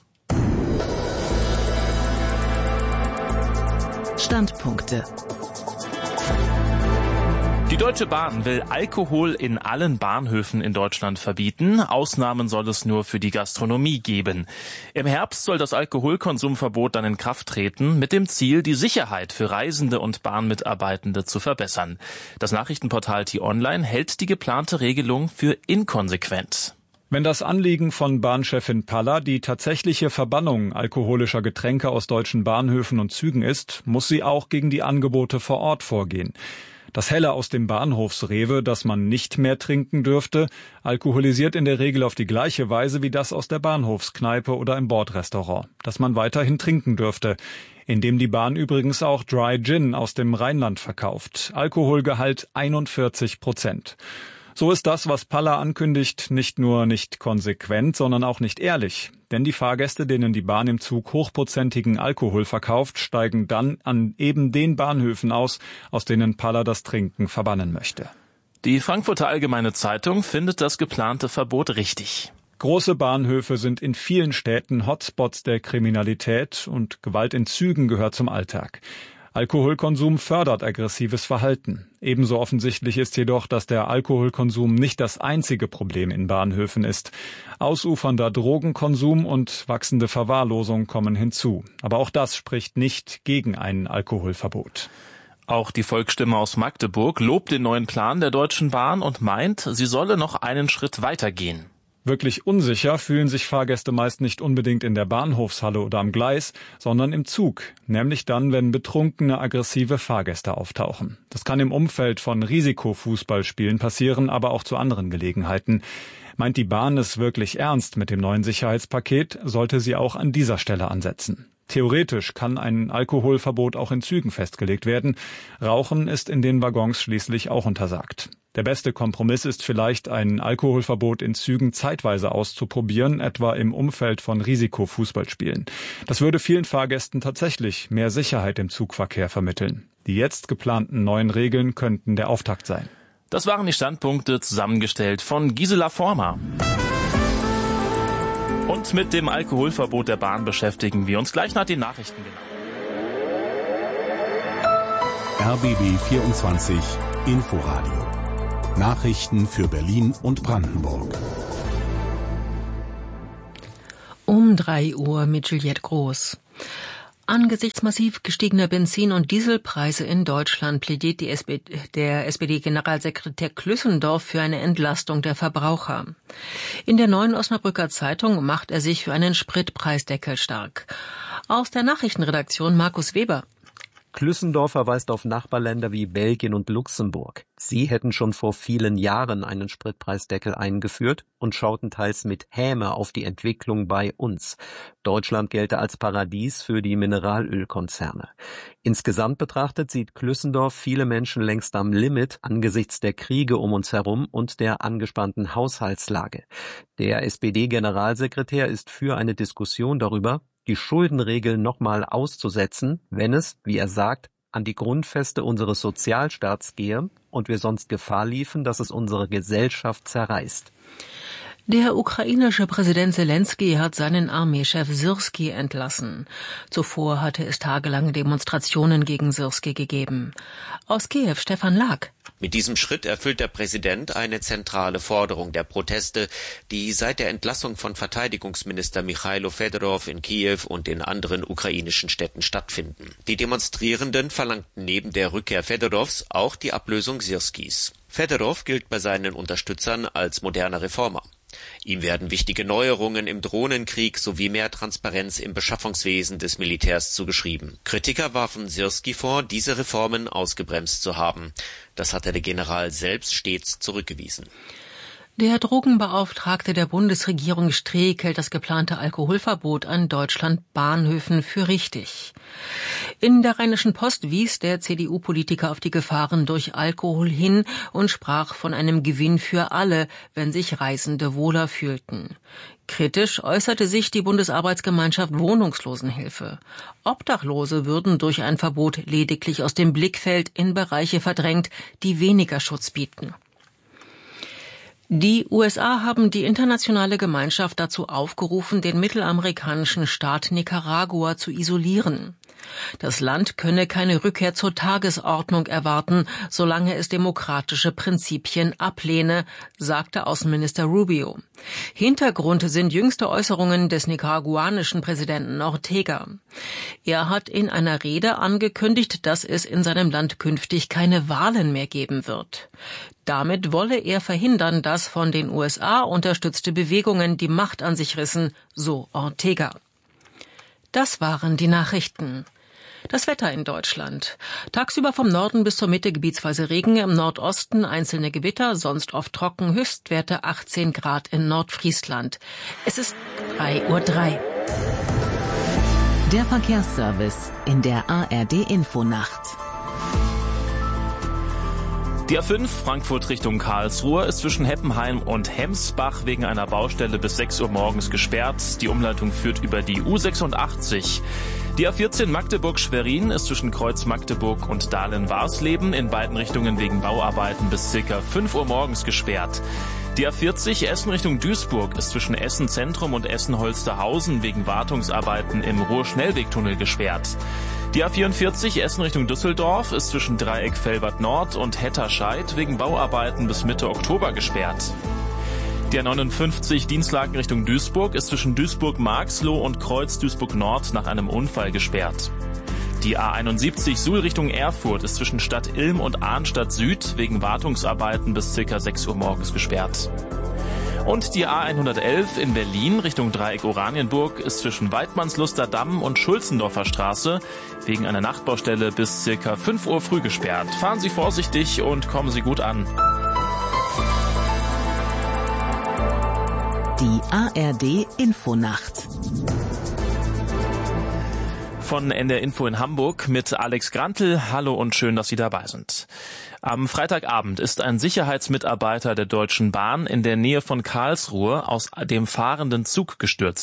Standpunkte. Die Deutsche Bahn will Alkohol in allen Bahnhöfen in Deutschland verbieten. Ausnahmen soll es nur für die Gastronomie geben. Im Herbst soll das Alkoholkonsumverbot dann in Kraft treten, mit dem Ziel, die Sicherheit für Reisende und Bahnmitarbeitende zu verbessern. Das Nachrichtenportal T-Online hält die geplante Regelung für inkonsequent. Wenn das Anliegen von Bahnchefin Palla die tatsächliche Verbannung alkoholischer Getränke aus deutschen Bahnhöfen und Zügen ist, muss sie auch gegen die Angebote vor Ort vorgehen. Das Helle aus dem Bahnhofsrewe, das man nicht mehr trinken dürfte, alkoholisiert in der Regel auf die gleiche Weise wie das aus der Bahnhofskneipe oder im Bordrestaurant, das man weiterhin trinken dürfte, indem die Bahn übrigens auch Dry Gin aus dem Rheinland verkauft. Alkoholgehalt einundvierzig Prozent. So ist das, was Palla ankündigt, nicht nur nicht konsequent, sondern auch nicht ehrlich. Denn die Fahrgäste, denen die Bahn im Zug hochprozentigen Alkohol verkauft, steigen dann an eben den Bahnhöfen aus, aus denen Palla das Trinken verbannen möchte. Die Frankfurter Allgemeine Zeitung findet das geplante Verbot richtig. Große Bahnhöfe sind in vielen Städten Hotspots der Kriminalität und Gewalt in Zügen gehört zum Alltag. Alkoholkonsum fördert aggressives Verhalten. Ebenso offensichtlich ist jedoch, dass der Alkoholkonsum nicht das einzige Problem in Bahnhöfen ist. Ausufernder Drogenkonsum und wachsende Verwahrlosung kommen hinzu. Aber auch das spricht nicht gegen ein Alkoholverbot. Auch die Volksstimme aus Magdeburg lobt den neuen Plan der Deutschen Bahn und meint, sie solle noch einen Schritt weiter gehen. Wirklich unsicher fühlen sich Fahrgäste meist nicht unbedingt in der Bahnhofshalle oder am Gleis, sondern im Zug, nämlich dann, wenn betrunkene, aggressive Fahrgäste auftauchen. Das kann im Umfeld von Risikofußballspielen passieren, aber auch zu anderen Gelegenheiten. Meint die Bahn es wirklich ernst mit dem neuen Sicherheitspaket, sollte sie auch an dieser Stelle ansetzen. Theoretisch kann ein Alkoholverbot auch in Zügen festgelegt werden. Rauchen ist in den Waggons schließlich auch untersagt. Der beste Kompromiss ist vielleicht, ein Alkoholverbot in Zügen zeitweise auszuprobieren, etwa im Umfeld von Risikofußballspielen. Das würde vielen Fahrgästen tatsächlich mehr Sicherheit im Zugverkehr vermitteln. Die jetzt geplanten neuen Regeln könnten der Auftakt sein. Das waren die Standpunkte, zusammengestellt von Gisela Former. Und mit dem Alkoholverbot der Bahn beschäftigen wir uns gleich nach den Nachrichten genau. R B B vierundzwanzig Inforadio. Nachrichten für Berlin und Brandenburg. Um drei Uhr mit Juliette Groß. Angesichts massiv gestiegener Benzin- und Dieselpreise in Deutschland plädiert die S P D, der S P D-Generalsekretär Klüssendorf für eine Entlastung der Verbraucher. In der Neuen Osnabrücker Zeitung macht er sich für einen Spritpreisdeckel stark. Aus der Nachrichtenredaktion Markus Weber. Klüssendorf verweist auf Nachbarländer wie Belgien und Luxemburg. Sie hätten schon vor vielen Jahren einen Spritpreisdeckel eingeführt und schauten teils mit Häme auf die Entwicklung bei uns. Deutschland gelte als Paradies für die Mineralölkonzerne. Insgesamt betrachtet sieht Klüssendorf viele Menschen längst am Limit angesichts der Kriege um uns herum und der angespannten Haushaltslage. Der S P D-Generalsekretär ist für eine Diskussion darüber, die Schuldenregeln nochmal auszusetzen, wenn es, wie er sagt, an die Grundfeste unseres Sozialstaats gehe und wir sonst Gefahr liefen, dass es unsere Gesellschaft zerreißt. Der ukrainische Präsident Selenskyj hat seinen Armeechef Syrskij entlassen. Zuvor hatte es tagelange Demonstrationen gegen Syrskij gegeben. Aus Kiew Stefan Lag. Mit diesem Schritt erfüllt der Präsident eine zentrale Forderung der Proteste, die seit der Entlassung von Verteidigungsminister Michailo Fedorov in Kiew und in anderen ukrainischen Städten stattfinden. Die Demonstrierenden verlangten neben der Rückkehr Fedorovs auch die Ablösung Syrskijs. Fedorov gilt bei seinen Unterstützern als moderner Reformer. Ihm werden wichtige Neuerungen im Drohnenkrieg sowie mehr Transparenz im Beschaffungswesen des Militärs zugeschrieben. Kritiker warfen Syrskij vor, diese Reformen ausgebremst zu haben. Das hatte der General selbst stets zurückgewiesen. Der Drogenbeauftragte der Bundesregierung Streeck hält das geplante Alkoholverbot an Deutschland-Bahnhöfen für richtig. In der Rheinischen Post wies der C D U-Politiker auf die Gefahren durch Alkohol hin und sprach von einem Gewinn für alle, wenn sich Reisende wohler fühlten. Kritisch äußerte sich die Bundesarbeitsgemeinschaft Wohnungslosenhilfe. Obdachlose würden durch ein Verbot lediglich aus dem Blickfeld in Bereiche verdrängt, die weniger Schutz bieten. Die U S A haben die internationale Gemeinschaft dazu aufgerufen, den mittelamerikanischen Staat Nicaragua zu isolieren. Das Land könne keine Rückkehr zur Tagesordnung erwarten, solange es demokratische Prinzipien ablehne, sagte Außenminister Rubio. Hintergrund sind jüngste Äußerungen des nicaraguanischen Präsidenten Ortega. Er hat in einer Rede angekündigt, dass es in seinem Land künftig keine Wahlen mehr geben wird. Damit wolle er verhindern, dass von den U S A unterstützte Bewegungen die Macht an sich rissen, so Ortega. Das waren die Nachrichten. Das Wetter in Deutschland. Tagsüber vom Norden bis zur Mitte gebietsweise Regen, im Nordosten einzelne Gewitter, sonst oft trocken, Höchstwerte achtzehn Grad in Nordfriesland. Es ist drei Uhr drei. Der Verkehrsservice in der A R D-Infonacht. Die A fünf Frankfurt Richtung Karlsruhe ist zwischen Heppenheim und Hemsbach wegen einer Baustelle bis sechs Uhr morgens gesperrt. Die Umleitung führt über die U sechsundachtzig. Die A vierzehn Magdeburg-Schwerin ist zwischen Kreuz Magdeburg und Dahlen-Warsleben in beiden Richtungen wegen Bauarbeiten bis circa fünf Uhr morgens gesperrt. Die A vierzig Essen Richtung Duisburg ist zwischen Essen Zentrum und Essen Holsterhausen wegen Wartungsarbeiten im Ruhr-Schnellwegtunnel gesperrt. Die A vierundvierzig Essen Richtung Düsseldorf ist zwischen Dreieck Velbert Nord und Hetterscheid wegen Bauarbeiten bis Mitte Oktober gesperrt. Die A neunundfünfzig Dienstlaken Richtung Duisburg ist zwischen Duisburg-Marxloh und Kreuz Duisburg-Nord nach einem Unfall gesperrt. Die A einundsiebzig Suhl Richtung Erfurt ist zwischen Stadt Ilm und Arnstadt Süd wegen Wartungsarbeiten bis circa sechs Uhr morgens gesperrt. Und die A hundertelf in Berlin Richtung Dreieck Oranienburg ist zwischen Weidmannsluster Damm und Schulzendorfer Straße wegen einer Nachtbaustelle bis circa fünf Uhr früh gesperrt. Fahren Sie vorsichtig und kommen Sie gut an. Die A R D-Infonacht. Von N D R Info in Hamburg mit Alex Grantel. Hallo und schön, dass Sie dabei sind. Am Freitagabend ist ein Sicherheitsmitarbeiter der Deutschen Bahn in der Nähe von Karlsruhe aus dem fahrenden Zug gestürzt.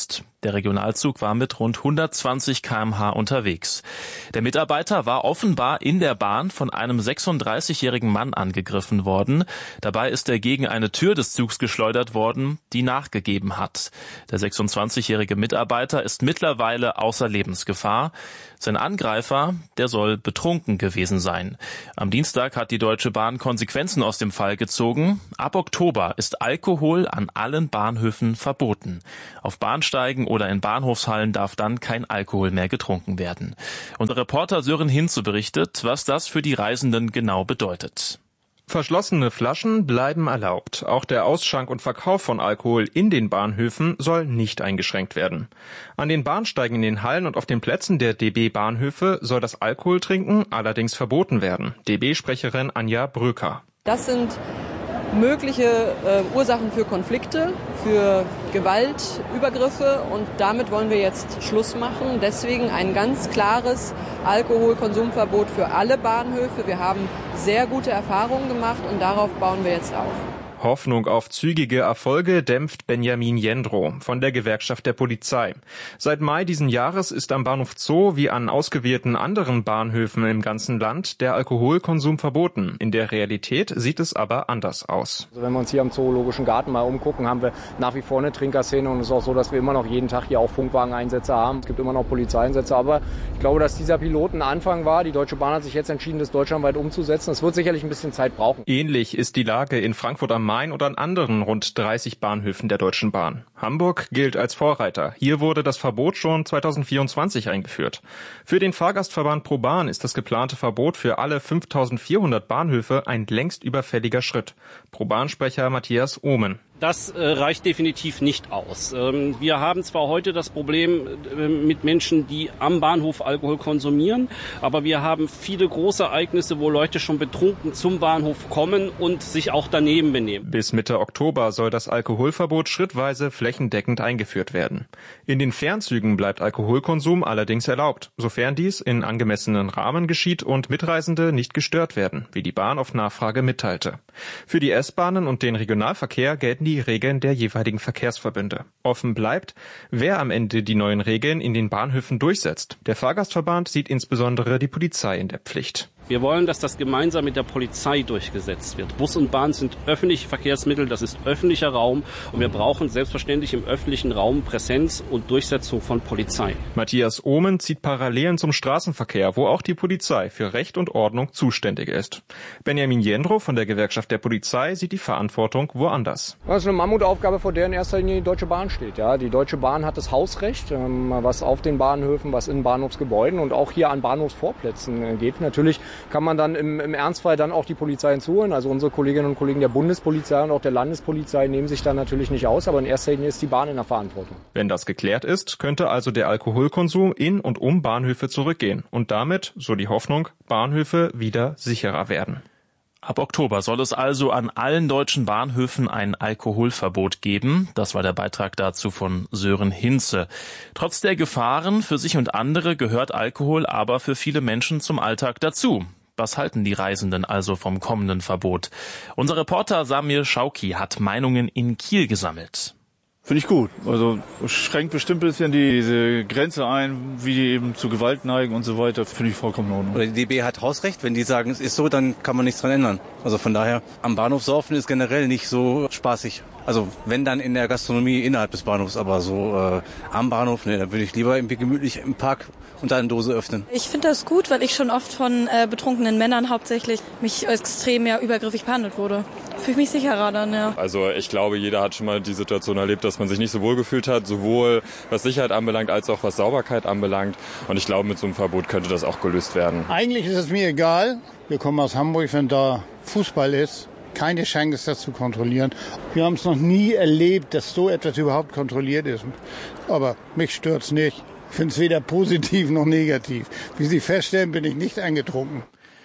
Der Regionalzug war mit rund hundertzwanzig Kilometer pro Stunde unterwegs. Der Mitarbeiter war offenbar in der Bahn von einem sechsunddreißigjährigen Mann angegriffen worden. Dabei ist er gegen eine Tür des Zugs geschleudert worden, die nachgegeben hat. Der sechsundzwanzigjährige Mitarbeiter ist mittlerweile außer Lebensgefahr. Sein Angreifer, der soll betrunken gewesen sein. Am Dienstag hat die Deutsche Bahn Konsequenzen aus dem Fall gezogen. Ab Oktober ist Alkohol an allen Bahnhöfen verboten. Auf Bahnsteigen oder in Bahnhofshallen darf dann kein Alkohol mehr getrunken werden. Unser Reporter Sören Hinze berichtet, was das für die Reisenden genau bedeutet. Verschlossene Flaschen bleiben erlaubt. Auch der Ausschank und Verkauf von Alkohol in den Bahnhöfen soll nicht eingeschränkt werden. An den Bahnsteigen in den Hallen und auf den Plätzen der D B-Bahnhöfe soll das Alkoholtrinken allerdings verboten werden. D B-Sprecherin Anja Bröker. Das sind mögliche äh, Ursachen für Konflikte, für Gewalt, Übergriffe und damit wollen wir jetzt Schluss machen. Deswegen ein ganz klares Alkoholkonsumverbot für alle Bahnhöfe. Wir haben sehr gute Erfahrungen gemacht und darauf bauen wir jetzt auf. Hoffnung auf zügige Erfolge dämpft Benjamin Jendro von der Gewerkschaft der Polizei. Seit Mai diesen Jahres ist am Bahnhof Zoo wie an ausgewählten anderen Bahnhöfen im ganzen Land der Alkoholkonsum verboten. In der Realität sieht es aber anders aus. Also wenn wir uns hier am Zoologischen Garten mal umgucken, haben wir nach wie vor eine Trinkerszene und es ist auch so, dass wir immer noch jeden Tag hier auch Funkwageneinsätze haben. Es gibt immer noch Polizeieinsätze, aber ich glaube, dass dieser Pilot ein Anfang war. Die Deutsche Bahn hat sich jetzt entschieden, das deutschlandweit umzusetzen. Es wird sicherlich ein bisschen Zeit brauchen. Ähnlich ist die Lage in Frankfurt am Main oder an anderen rund dreißig Bahnhöfen der Deutschen Bahn. Hamburg gilt als Vorreiter. Hier wurde das Verbot schon zweitausendvierundzwanzig eingeführt. Für den Fahrgastverband ProBahn ist das geplante Verbot für alle fünftausendvierhundert Bahnhöfe ein längst überfälliger Schritt. ProBahn-Sprecher Matthias Ohmen. Das äh, reicht definitiv nicht aus. Ähm, wir haben zwar heute das Problem äh, mit Menschen, die am Bahnhof Alkohol konsumieren, aber wir haben viele große Ereignisse, wo Leute schon betrunken zum Bahnhof kommen und sich auch daneben benehmen. Bis Mitte Oktober soll das Alkoholverbot schrittweise flächendeckend eingeführt werden. In den Fernzügen bleibt Alkoholkonsum allerdings erlaubt, sofern dies in angemessenen Rahmen geschieht und Mitreisende nicht gestört werden, wie die Bahn auf Nachfrage mitteilte. Für die S-Bahnen und den Regionalverkehr gelten die Regeln der jeweiligen Verkehrsverbünde. Offen bleibt, wer am Ende die neuen Regeln in den Bahnhöfen durchsetzt. Der Fahrgastverband sieht insbesondere die Polizei in der Pflicht. Wir wollen, dass das gemeinsam mit der Polizei durchgesetzt wird. Bus und Bahn sind öffentliche Verkehrsmittel, das ist öffentlicher Raum und wir brauchen selbstverständlich im öffentlichen Raum Präsenz und Durchsetzung von Polizei. Matthias Ohmen zieht Parallelen zum Straßenverkehr, wo auch die Polizei für Recht und Ordnung zuständig ist. Benjamin Jendro von der Gewerkschaft der Polizei sieht die Verantwortung woanders. Das ist eine Mammutaufgabe, vor der in erster Linie die Deutsche Bahn steht. Ja, die Deutsche Bahn hat das Hausrecht, was auf den Bahnhöfen, was in Bahnhofsgebäuden und auch hier an Bahnhofsvorplätzen geht. Natürlich kann man dann im, im Ernstfall dann auch die Polizei hinzuholen. Also unsere Kolleginnen und Kollegen der Bundespolizei und auch der Landespolizei nehmen sich da natürlich nicht aus, aber in erster Linie ist die Bahn in der Verantwortung. Wenn das geklärt ist, könnte also der Alkoholkonsum in und um Bahnhöfe zurückgehen und damit, so die Hoffnung, Bahnhöfe wieder sicherer werden. Ab Oktober soll es also an allen deutschen Bahnhöfen ein Alkoholverbot geben. Das war der Beitrag dazu von Sören Hinze. Trotz der Gefahren für sich und andere gehört Alkohol aber für viele Menschen zum Alltag dazu. Was halten die Reisenden also vom kommenden Verbot? Unser Reporter Samir Schauki hat Meinungen in Kiel gesammelt. Finde ich gut. Also schränkt bestimmt ein bisschen diese Grenze ein, wie die eben zu Gewalt neigen und so weiter. Finde ich vollkommen in Ordnung. Oder die D B hat Hausrecht. Wenn die sagen, es ist so, dann kann man nichts dran ändern. Also von daher, am Bahnhof saufen ist generell nicht so spaßig. Also wenn dann in der Gastronomie innerhalb des Bahnhofs, aber so äh, am Bahnhof, ne, dann würde ich lieber irgendwie gemütlich im Park unter eine Dose öffnen. Ich finde das gut, weil ich schon oft von äh, betrunkenen Männern hauptsächlich mich extrem ja übergriffig behandelt wurde. Fühle ich mich sicherer dann, ja. Also ich glaube, jeder hat schon mal die Situation erlebt, dass man sich nicht so wohl gefühlt hat, sowohl was Sicherheit anbelangt, als auch was Sauberkeit anbelangt. Und ich glaube, mit so einem Verbot könnte das auch gelöst werden. Eigentlich ist es mir egal. Wir kommen aus Hamburg, wenn da Fußball ist. Keine Chance, das zu kontrollieren. Wir haben es noch nie erlebt, dass so etwas überhaupt kontrolliert ist. Aber mich stört's nicht. Ich finde es weder positiv noch negativ. Wie Sie feststellen, bin ich nicht angetrunken.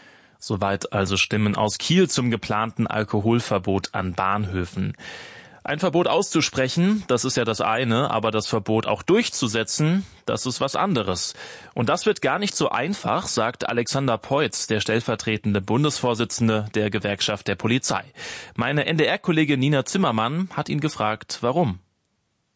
Soweit also Stimmen aus Kiel zum geplanten Alkoholverbot an Bahnhöfen. Ein Verbot auszusprechen, das ist ja das eine, aber das Verbot auch durchzusetzen, das ist was anderes. Und das wird gar nicht so einfach, sagt Alexander Peutz, der stellvertretende Bundesvorsitzende der Gewerkschaft der Polizei. Meine N D R-Kollegin Nina Zimmermann hat ihn gefragt, warum.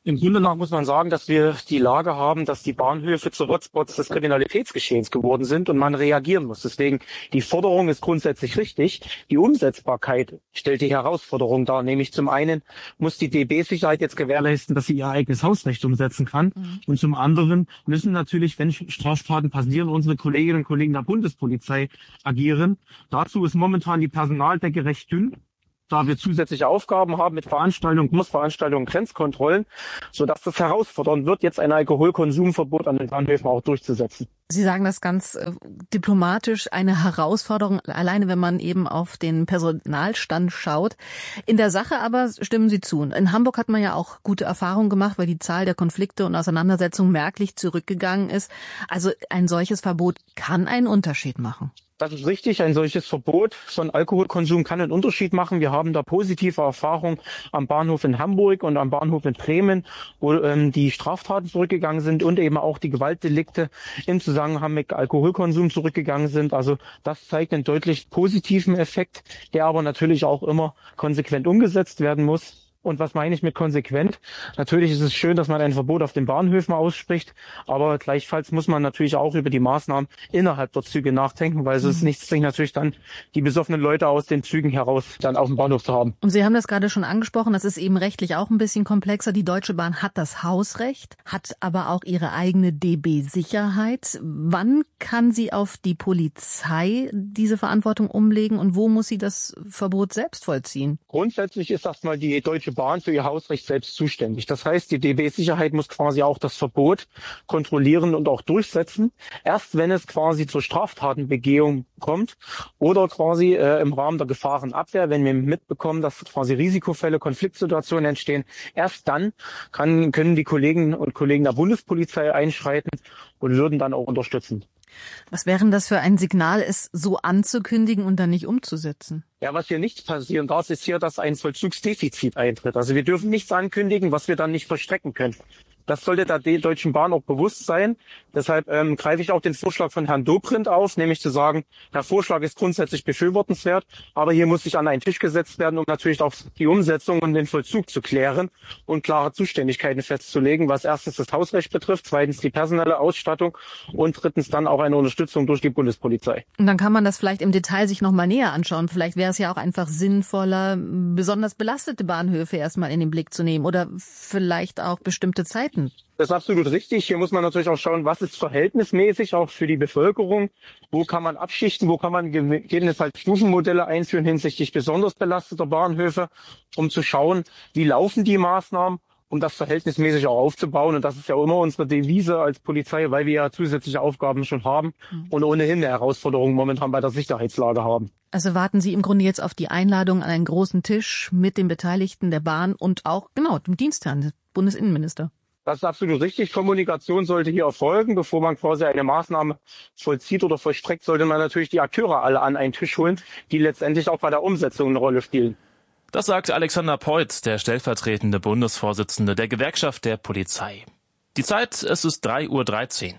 Im Grunde nach muss man sagen, dass wir die Lage haben, dass die Bahnhöfe zu Hotspots des Kriminalitätsgeschehens geworden sind und man reagieren muss. Deswegen, die Forderung ist grundsätzlich richtig. Die Umsetzbarkeit stellt die Herausforderung dar. Nämlich zum einen muss die D B-Sicherheit jetzt gewährleisten, dass sie ihr eigenes Hausrecht umsetzen kann. Mhm. Und zum anderen müssen natürlich, wenn Straftaten passieren, unsere Kolleginnen und Kollegen der Bundespolizei agieren. Dazu ist momentan die Personaldecke recht dünn, da wir zusätzliche Aufgaben haben mit Veranstaltungen, Großveranstaltungen, Grenzkontrollen, sodass das herausfordernd wird, jetzt ein Alkoholkonsumverbot an den Bahnhöfen auch durchzusetzen. Sie sagen das ganz äh, diplomatisch, eine Herausforderung, alleine wenn man eben auf den Personalstand schaut. In der Sache aber stimmen Sie zu. In Hamburg hat man ja auch gute Erfahrungen gemacht, weil die Zahl der Konflikte und Auseinandersetzungen merklich zurückgegangen ist. Also ein solches Verbot kann einen Unterschied machen. Das ist richtig. Ein solches Verbot von Alkoholkonsum kann einen Unterschied machen. Wir haben da positive Erfahrungen am Bahnhof in Hamburg und am Bahnhof in Bremen, wo ähm, die Straftaten zurückgegangen sind und eben auch die Gewaltdelikte im Zusammenhang mit Alkoholkonsum zurückgegangen sind. Also das zeigt einen deutlich positiven Effekt, der aber natürlich auch immer konsequent umgesetzt werden muss. Und was meine ich mit konsequent? Natürlich ist es schön, dass man ein Verbot auf den Bahnhöfen ausspricht, aber gleichfalls muss man natürlich auch über die Maßnahmen innerhalb der Züge nachdenken, weil es ist nichts bringt natürlich dann, die besoffenen Leute aus den Zügen heraus dann auf dem Bahnhof zu haben. Und Sie haben das gerade schon angesprochen, das ist eben rechtlich auch ein bisschen komplexer. Die Deutsche Bahn hat das Hausrecht, hat aber auch ihre eigene D B-Sicherheit. Wann kann sie auf die Polizei diese Verantwortung umlegen und wo muss sie das Verbot selbst vollziehen? Grundsätzlich ist erstmal die Deutsche Bahn für ihr Hausrecht selbst zuständig. Das heißt, die D B-Sicherheit muss quasi auch das Verbot kontrollieren und auch durchsetzen. Erst wenn es quasi zur Straftatenbegehung kommt oder quasi äh, im Rahmen der Gefahrenabwehr, wenn wir mitbekommen, dass quasi Risikofälle, Konfliktsituationen entstehen, erst dann kann, können die Kolleginnen und Kollegen der Bundespolizei einschreiten und würden dann auch unterstützen. Was wäre denn das für ein Signal, es so anzukündigen und dann nicht umzusetzen? Ja, was hier nicht passieren darf, ist hier, dass ein Vollzugsdefizit eintritt. Also wir dürfen nichts ankündigen, was wir dann nicht vollstrecken können. Das sollte der Deutschen Bahn auch bewusst sein. Deshalb ähm, greife ich auch den Vorschlag von Herrn Dobrindt auf, nämlich zu sagen, der Vorschlag ist grundsätzlich befürwortenswert, aber hier muss sich an einen Tisch gesetzt werden, um natürlich auch die Umsetzung und den Vollzug zu klären und klare Zuständigkeiten festzulegen, was erstens das Hausrecht betrifft, zweitens die personelle Ausstattung und drittens dann auch eine Unterstützung durch die Bundespolizei. Und dann kann man das vielleicht im Detail sich nochmal näher anschauen. Vielleicht wäre es ja auch einfach sinnvoller, besonders belastete Bahnhöfe erstmal in den Blick zu nehmen oder vielleicht auch bestimmte Zeiten. Das ist absolut richtig. Hier muss man natürlich auch schauen, was ist verhältnismäßig auch für die Bevölkerung. Wo kann man abschichten, wo kann man gegebenenfalls Stufenmodelle einführen hinsichtlich besonders belasteter Bahnhöfe, um zu schauen, wie laufen die Maßnahmen, um das verhältnismäßig auch aufzubauen. Und das ist ja immer unsere Devise als Polizei, weil wir ja zusätzliche Aufgaben schon haben und ohnehin eine Herausforderung momentan bei der Sicherheitslage haben. Also warten Sie im Grunde jetzt auf die Einladung an einen großen Tisch mit den Beteiligten der Bahn und auch, genau, dem Dienstherrn, des Bundesinnenminister. Das ist absolut richtig. Kommunikation sollte hier erfolgen. Bevor man quasi eine Maßnahme vollzieht oder vollstreckt, sollte man natürlich die Akteure alle an einen Tisch holen, die letztendlich auch bei der Umsetzung eine Rolle spielen. Das sagt Alexander Peutz, der stellvertretende Bundesvorsitzende der Gewerkschaft der Polizei. Die Zeit, es ist drei Uhr dreizehn.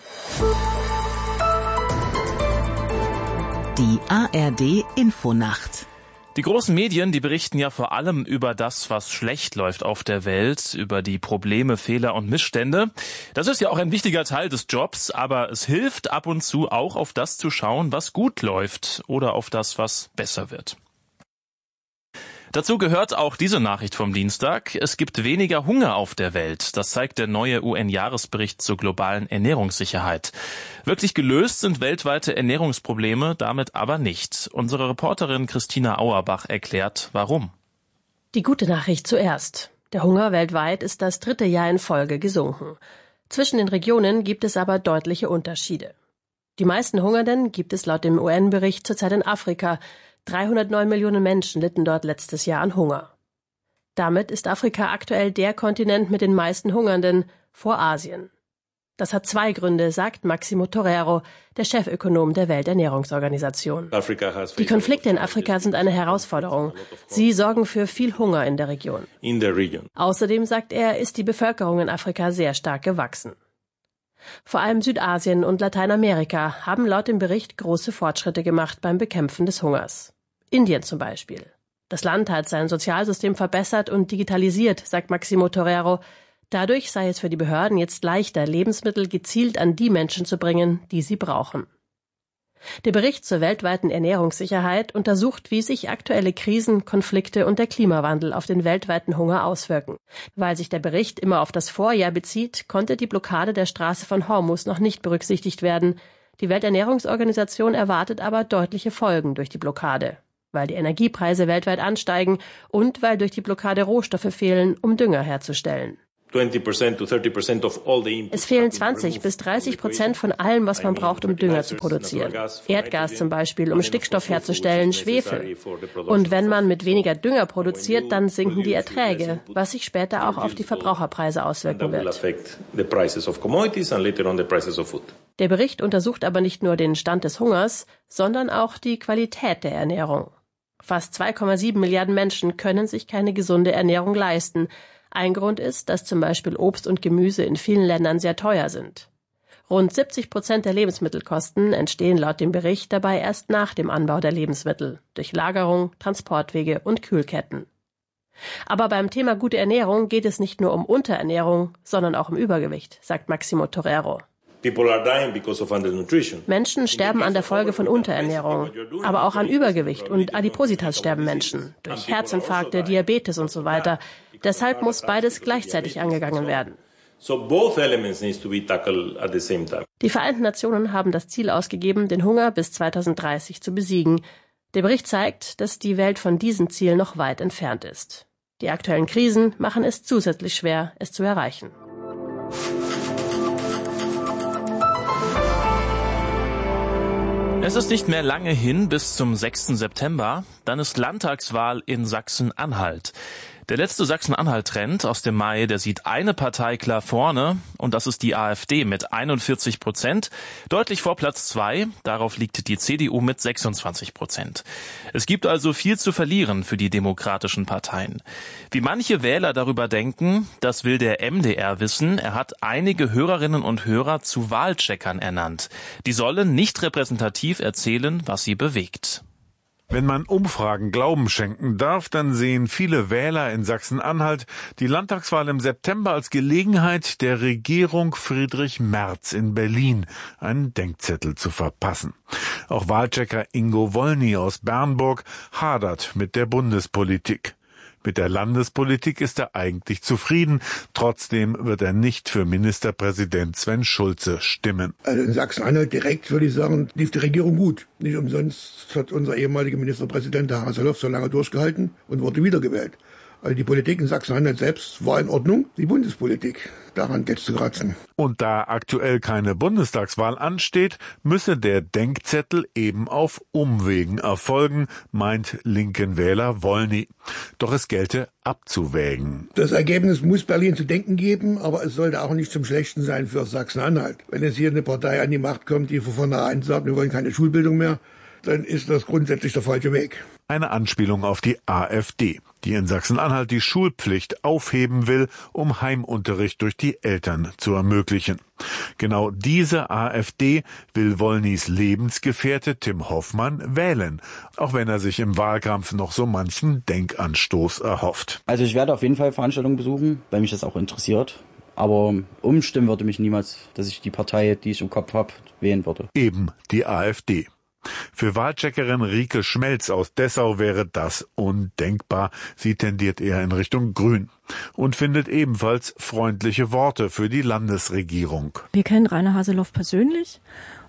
Die A R D Infonacht. Die großen Medien, die berichten ja vor allem über das, was schlecht läuft auf der Welt, über die Probleme, Fehler und Missstände. Das ist ja auch ein wichtiger Teil des Jobs, aber es hilft ab und zu auch auf das zu schauen, was gut läuft oder auf das, was besser wird. Dazu gehört auch diese Nachricht vom Dienstag. Es gibt weniger Hunger auf der Welt. Das zeigt der neue U N-Jahresbericht zur globalen Ernährungssicherheit. Wirklich gelöst sind weltweite Ernährungsprobleme damit aber nicht. Unsere Reporterin Christina Auerbach erklärt, warum. Die gute Nachricht zuerst. Der Hunger weltweit ist das dritte Jahr in Folge gesunken. Zwischen den Regionen gibt es aber deutliche Unterschiede. Die meisten Hungernden gibt es laut dem U N-Bericht zurzeit in Afrika. dreihundertneun Millionen Menschen litten dort letztes Jahr an Hunger. Damit ist Afrika aktuell der Kontinent mit den meisten Hungernden vor Asien. Das hat zwei Gründe, sagt Maximo Torero, der Chefökonom der Welternährungsorganisation. Die Konflikte in Afrika sind eine Herausforderung. Sie sorgen für viel Hunger in der Region. Außerdem, sagt er, ist die Bevölkerung in Afrika sehr stark gewachsen. Vor allem Südasien und Lateinamerika haben laut dem Bericht große Fortschritte gemacht beim Bekämpfen des Hungers. Indien zum Beispiel. Das Land hat sein Sozialsystem verbessert und digitalisiert, sagt Maximo Torero. Dadurch sei es für die Behörden jetzt leichter, Lebensmittel gezielt an die Menschen zu bringen, die sie brauchen. Der Bericht zur weltweiten Ernährungssicherheit untersucht, wie sich aktuelle Krisen, Konflikte und der Klimawandel auf den weltweiten Hunger auswirken. Weil sich der Bericht immer auf das Vorjahr bezieht, konnte die Blockade der Straße von Hormuz noch nicht berücksichtigt werden. Die Welternährungsorganisation erwartet aber deutliche Folgen durch die Blockade, weil die Energiepreise weltweit ansteigen und weil durch die Blockade Rohstoffe fehlen, um Dünger herzustellen. Es fehlen zwanzig bis dreißig Prozent von allem, was man braucht, um Dünger zu produzieren. Erdgas zum Beispiel, um Stickstoff herzustellen, Schwefel. Und wenn man mit weniger Dünger produziert, dann sinken die Erträge, was sich später auch auf die Verbraucherpreise auswirken wird. Der Bericht untersucht aber nicht nur den Stand des Hungers, sondern auch die Qualität der Ernährung. Fast zwei Komma sieben Milliarden Menschen können sich keine gesunde Ernährung leisten. Ein Grund ist, dass zum Beispiel Obst und Gemüse in vielen Ländern sehr teuer sind. Rund siebzig Prozent der Lebensmittelkosten entstehen laut dem Bericht dabei erst nach dem Anbau der Lebensmittel, durch Lagerung, Transportwege und Kühlketten. Aber beim Thema gute Ernährung geht es nicht nur um Unterernährung, sondern auch um Übergewicht, sagt Maximo Torero. Menschen sterben an der Folge von Unterernährung, aber auch an Übergewicht und Adipositas sterben Menschen, durch Herzinfarkte, Diabetes und so weiter. Deshalb muss beides gleichzeitig angegangen werden. Die Vereinten Nationen haben das Ziel ausgegeben, den Hunger bis zweitausenddreißig zu besiegen. Der Bericht zeigt, dass die Welt von diesem Ziel noch weit entfernt ist. Die aktuellen Krisen machen es zusätzlich schwer, es zu erreichen. Es ist nicht mehr lange hin bis zum sechsten September, dann ist Landtagswahl in Sachsen-Anhalt. Der letzte Sachsen-Anhalt-Trend aus dem Mai, der sieht eine Partei klar vorne, und das ist die AfD mit einundvierzig Prozent, deutlich vor Platz zwei, darauf liegt die C D U mit sechsundzwanzig Prozent. Es gibt also viel zu verlieren für die demokratischen Parteien. Wie manche Wähler darüber denken, das will der M D R wissen. Er hat einige Hörerinnen und Hörer zu Wahlcheckern ernannt. Die sollen nicht repräsentativ erzählen, was sie bewegt. Wenn man Umfragen Glauben schenken darf, dann sehen viele Wähler in Sachsen-Anhalt die Landtagswahl im September als Gelegenheit, der Regierung Friedrich Merz in Berlin einen Denkzettel zu verpassen. Auch Wahlchecker Ingo Wollny aus Bernburg hadert mit der Bundespolitik. Mit der Landespolitik ist er eigentlich zufrieden. Trotzdem wird er nicht für Ministerpräsident Sven Schulze stimmen. Also in Sachsen-Anhalt direkt würde ich sagen, lief die Regierung gut. Nicht umsonst hat unser ehemaliger Ministerpräsident, Herr Haseloff, so lange durchgehalten und wurde wiedergewählt. Also die Politik in Sachsen-Anhalt selbst war in Ordnung. Die Bundespolitik, daran geht's zu kratzen. Und da aktuell keine Bundestagswahl ansteht, müsse der Denkzettel eben auf Umwegen erfolgen, meint linken Wähler Wollny. Doch es gelte abzuwägen. Das Ergebnis muss Berlin zu denken geben, aber es sollte auch nicht zum Schlechten sein für Sachsen-Anhalt. Wenn jetzt hier eine Partei an die Macht kommt, die von vornherein sagt, wir wollen keine Schulbildung mehr, dann ist das grundsätzlich der falsche Weg. Eine Anspielung auf die AfD, die in Sachsen-Anhalt die Schulpflicht aufheben will, um Heimunterricht durch die Eltern zu ermöglichen. Genau diese AfD will Wollnys Lebensgefährte Tim Hoffmann wählen, auch wenn er sich im Wahlkampf noch so manchen Denkanstoß erhofft. Also ich werde auf jeden Fall Veranstaltungen besuchen, weil mich das auch interessiert. Aber umstimmen würde mich niemals, dass ich die Partei, die ich im Kopf habe, wählen würde. Eben die AfD. Für Wahlcheckerin Rike Schmelz aus Dessau wäre das undenkbar. Sie tendiert eher in Richtung Grün und findet ebenfalls freundliche Worte für die Landesregierung. Wir kennen Rainer Haseloff persönlich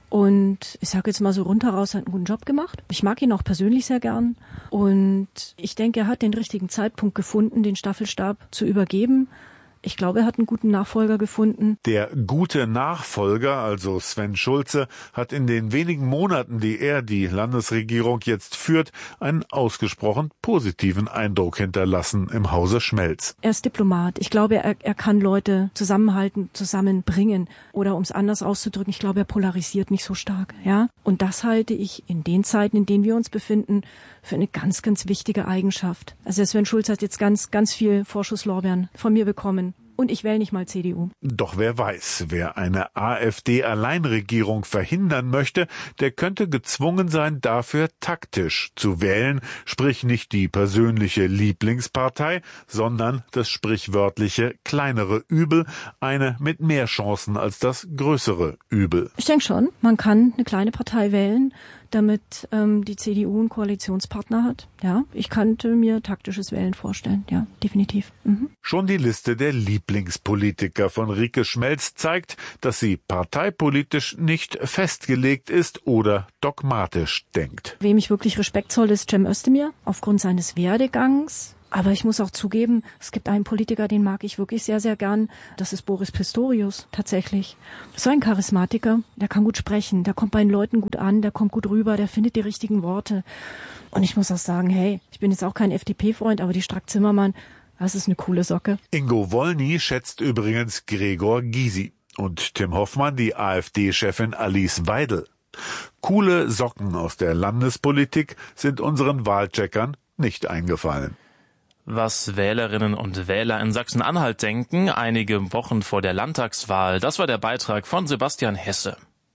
und ich sage jetzt mal so rundheraus, hat einen guten Job gemacht. Ich mag ihn auch persönlich sehr gern und ich denke, er hat den richtigen Zeitpunkt gefunden, den Staffelstab zu übergeben. Ich glaube, er hat einen guten Nachfolger gefunden. Der gute Nachfolger, also Sven Schulze, hat in den wenigen Monaten, die er die Landesregierung jetzt führt, einen ausgesprochen positiven Eindruck hinterlassen im Hause Schmelz. Er ist Diplomat. Ich glaube, er, er kann Leute zusammenhalten, zusammenbringen. Oder um es anders auszudrücken, ich glaube, er polarisiert nicht so stark. Ja? Und das halte ich in den Zeiten, in denen wir uns befinden, für eine ganz, ganz wichtige Eigenschaft. Also Sven Schulze hat jetzt ganz, ganz viel Vorschusslorbeeren von mir bekommen. und ich wähle nicht mal C D U. Doch wer weiß, wer eine AfD-Alleinregierung verhindern möchte, der könnte gezwungen sein, dafür taktisch zu wählen, sprich nicht die persönliche Lieblingspartei, sondern das sprichwörtliche kleinere Übel, eine mit mehr Chancen als das größere Übel. Ich denke schon, man kann eine kleine Partei wählen, damit ähm, die C D U einen Koalitionspartner hat. Ja, ich könnte mir taktisches Wählen vorstellen. Ja, definitiv. Mhm. Schon die Liste der Lieblingspolitiker von Rike Schmelz zeigt, dass sie parteipolitisch nicht festgelegt ist oder dogmatisch denkt. Wem ich wirklich Respekt zoll, ist Cem Özdemir, aufgrund seines Werdegangs. Aber ich muss auch zugeben, es gibt einen Politiker, den mag ich wirklich sehr, sehr gern. Das ist Boris Pistorius, tatsächlich. So ein Charismatiker, der kann gut sprechen, der kommt bei den Leuten gut an, der kommt gut rüber, der findet die richtigen Worte. Und ich muss auch sagen, hey, ich bin jetzt auch kein F D P-Freund, aber die Strack-Zimmermann, das ist eine coole Socke. Ingo Wollny schätzt übrigens Gregor Gysi und Tim Hoffmann die AfD-Chefin Alice Weidel. Coole Socken aus der Landespolitik sind unseren Wahlcheckern nicht eingefallen. Was Wählerinnen und Wähler in Sachsen-Anhalt denken, einige Wochen vor der Landtagswahl, das war der Beitrag von Sebastian Hesse.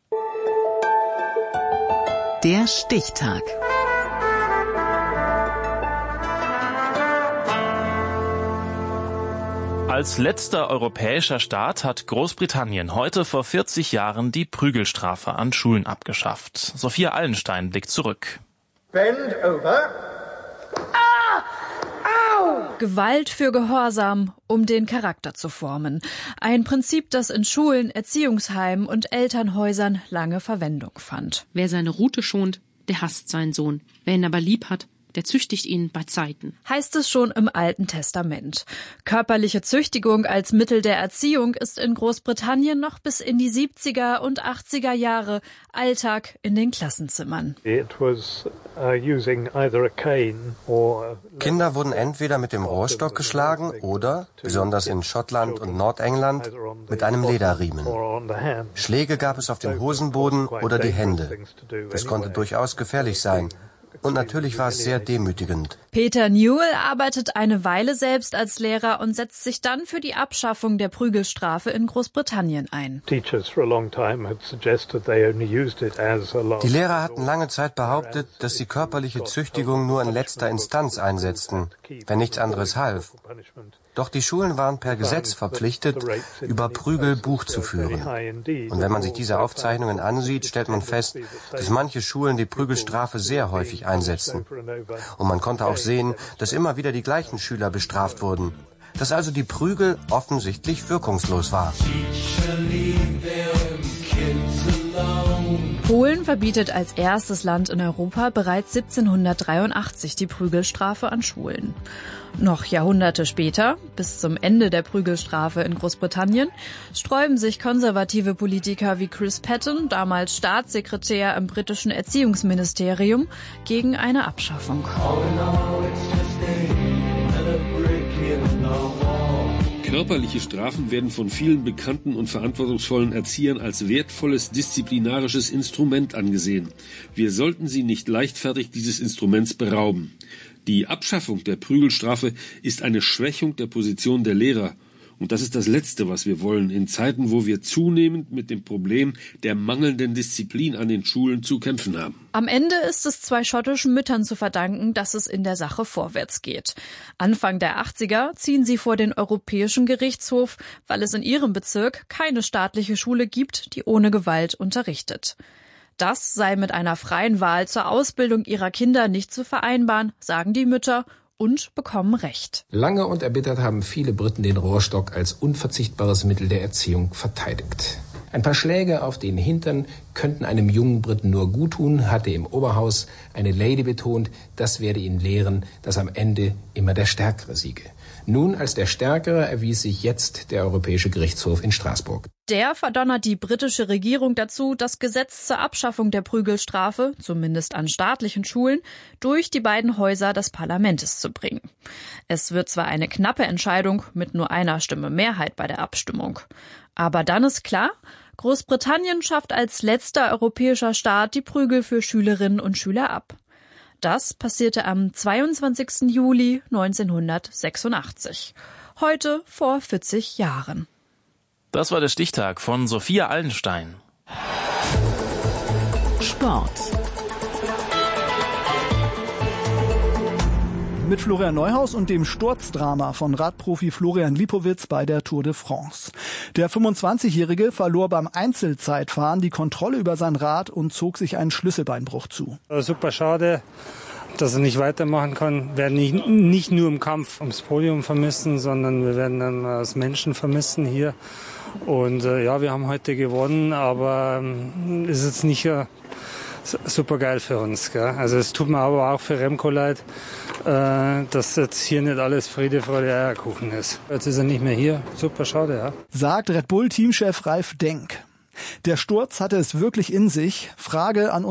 Der Stichtag. Als letzter europäischer Staat hat Großbritannien heute vor vierzig Jahren die Prügelstrafe an Schulen abgeschafft. Sophia Allenstein blickt zurück. Bend over. Gewalt für Gehorsam, um den Charakter zu formen. Ein Prinzip, das in Schulen, Erziehungsheimen und Elternhäusern lange Verwendung fand. Wer seine Rute schont, der hasst seinen Sohn. Wer ihn aber lieb hat, der züchtigt ihn bei Zeiten. Heißt es schon im Alten Testament. Körperliche Züchtigung als Mittel der Erziehung ist in Großbritannien noch bis in die siebziger und achtziger Jahre Alltag in den Klassenzimmern. Kinder wurden entweder mit dem Rohrstock geschlagen oder, besonders in Schottland und Nordengland, mit einem Lederriemen. Schläge gab es auf dem Hosenboden oder die Hände. Das konnte durchaus gefährlich sein. Und natürlich war es sehr demütigend. Peter Newell arbeitet eine Weile selbst als Lehrer und setzt sich dann für die Abschaffung der Prügelstrafe in Großbritannien ein. Die Lehrer hatten lange Zeit behauptet, dass sie körperliche Züchtigung nur in letzter Instanz einsetzten, wenn nichts anderes half. Doch die Schulen waren per Gesetz verpflichtet, über Prügel Buch zu führen. Und wenn man sich diese Aufzeichnungen ansieht, stellt man fest, dass manche Schulen die Prügelstrafe sehr häufig einsetzten. Und man konnte auch sehen, dass immer wieder die gleichen Schüler bestraft wurden. Dass also die Prügel offensichtlich wirkungslos war. Polen verbietet als erstes Land in Europa bereits siebzehnhundertdreiundachtzig die Prügelstrafe an Schulen. Noch Jahrhunderte später, bis zum Ende der Prügelstrafe in Großbritannien, sträuben sich konservative Politiker wie Chris Patten, damals Staatssekretär im britischen Erziehungsministerium, gegen eine Abschaffung. Körperliche Strafen werden von vielen bekannten und verantwortungsvollen Erziehern als wertvolles disziplinarisches Instrument angesehen. Wir sollten sie nicht leichtfertig dieses Instruments berauben. Die Abschaffung der Prügelstrafe ist eine Schwächung der Position der Lehrer. Und das ist das Letzte, was wir wollen, in Zeiten, wo wir zunehmend mit dem Problem der mangelnden Disziplin an den Schulen zu kämpfen haben. Am Ende ist es zwei schottischen Müttern zu verdanken, dass es in der Sache vorwärts geht. Anfang der achtziger ziehen sie vor den Europäischen Gerichtshof, weil es in ihrem Bezirk keine staatliche Schule gibt, die ohne Gewalt unterrichtet. Das sei mit einer freien Wahl zur Ausbildung ihrer Kinder nicht zu vereinbaren, sagen die Mütter und bekommen Recht. Lange und erbittert haben viele Briten den Rohrstock als unverzichtbares Mittel der Erziehung verteidigt. Ein paar Schläge auf den Hintern könnten einem jungen Briten nur guttun, hatte im Oberhaus eine Lady betont, das werde ihn lehren, dass am Ende immer der Stärkere siege. Nun als der Stärkere erwies sich jetzt der Europäische Gerichtshof in Straßburg. Der verdonnert die britische Regierung dazu, das Gesetz zur Abschaffung der Prügelstrafe, zumindest an staatlichen Schulen, durch die beiden Häuser des Parlaments zu bringen. Es wird zwar eine knappe Entscheidung mit nur einer Stimme Mehrheit bei der Abstimmung. Aber dann ist klar, Großbritannien schafft als letzter europäischer Staat die Prügel für Schülerinnen und Schüler ab. Das passierte am zweiundzwanzigsten Juli neunzehnhundertsechsundachtzig. Heute vor vierzig Jahren. Das war der Stichtag von Sophia Allenstein. Sport. Mit Florian Neuhaus und dem Sturzdrama von Radprofi Florian Lipowitz bei der Tour de France. Der fünfundzwanzigjährige verlor beim Einzelzeitfahren die Kontrolle über sein Rad und zog sich einen Schlüsselbeinbruch zu. Super schade, dass er nicht weitermachen kann. Wir werden nicht, nicht nur im Kampf ums Podium vermissen, sondern wir werden dann als Menschen vermissen hier. Und äh, ja, wir haben heute gewonnen, aber ähm, ist jetzt nicht äh, super geil für uns. Gell? Also es tut mir aber auch für Remco leid, äh, dass jetzt hier nicht alles Friede, Freude, Eierkuchen ist. Jetzt ist er nicht mehr hier. Super schade, ja. Sagt Red Bull-Teamchef Ralf Denk. Der Sturz hatte es wirklich in sich. Frage an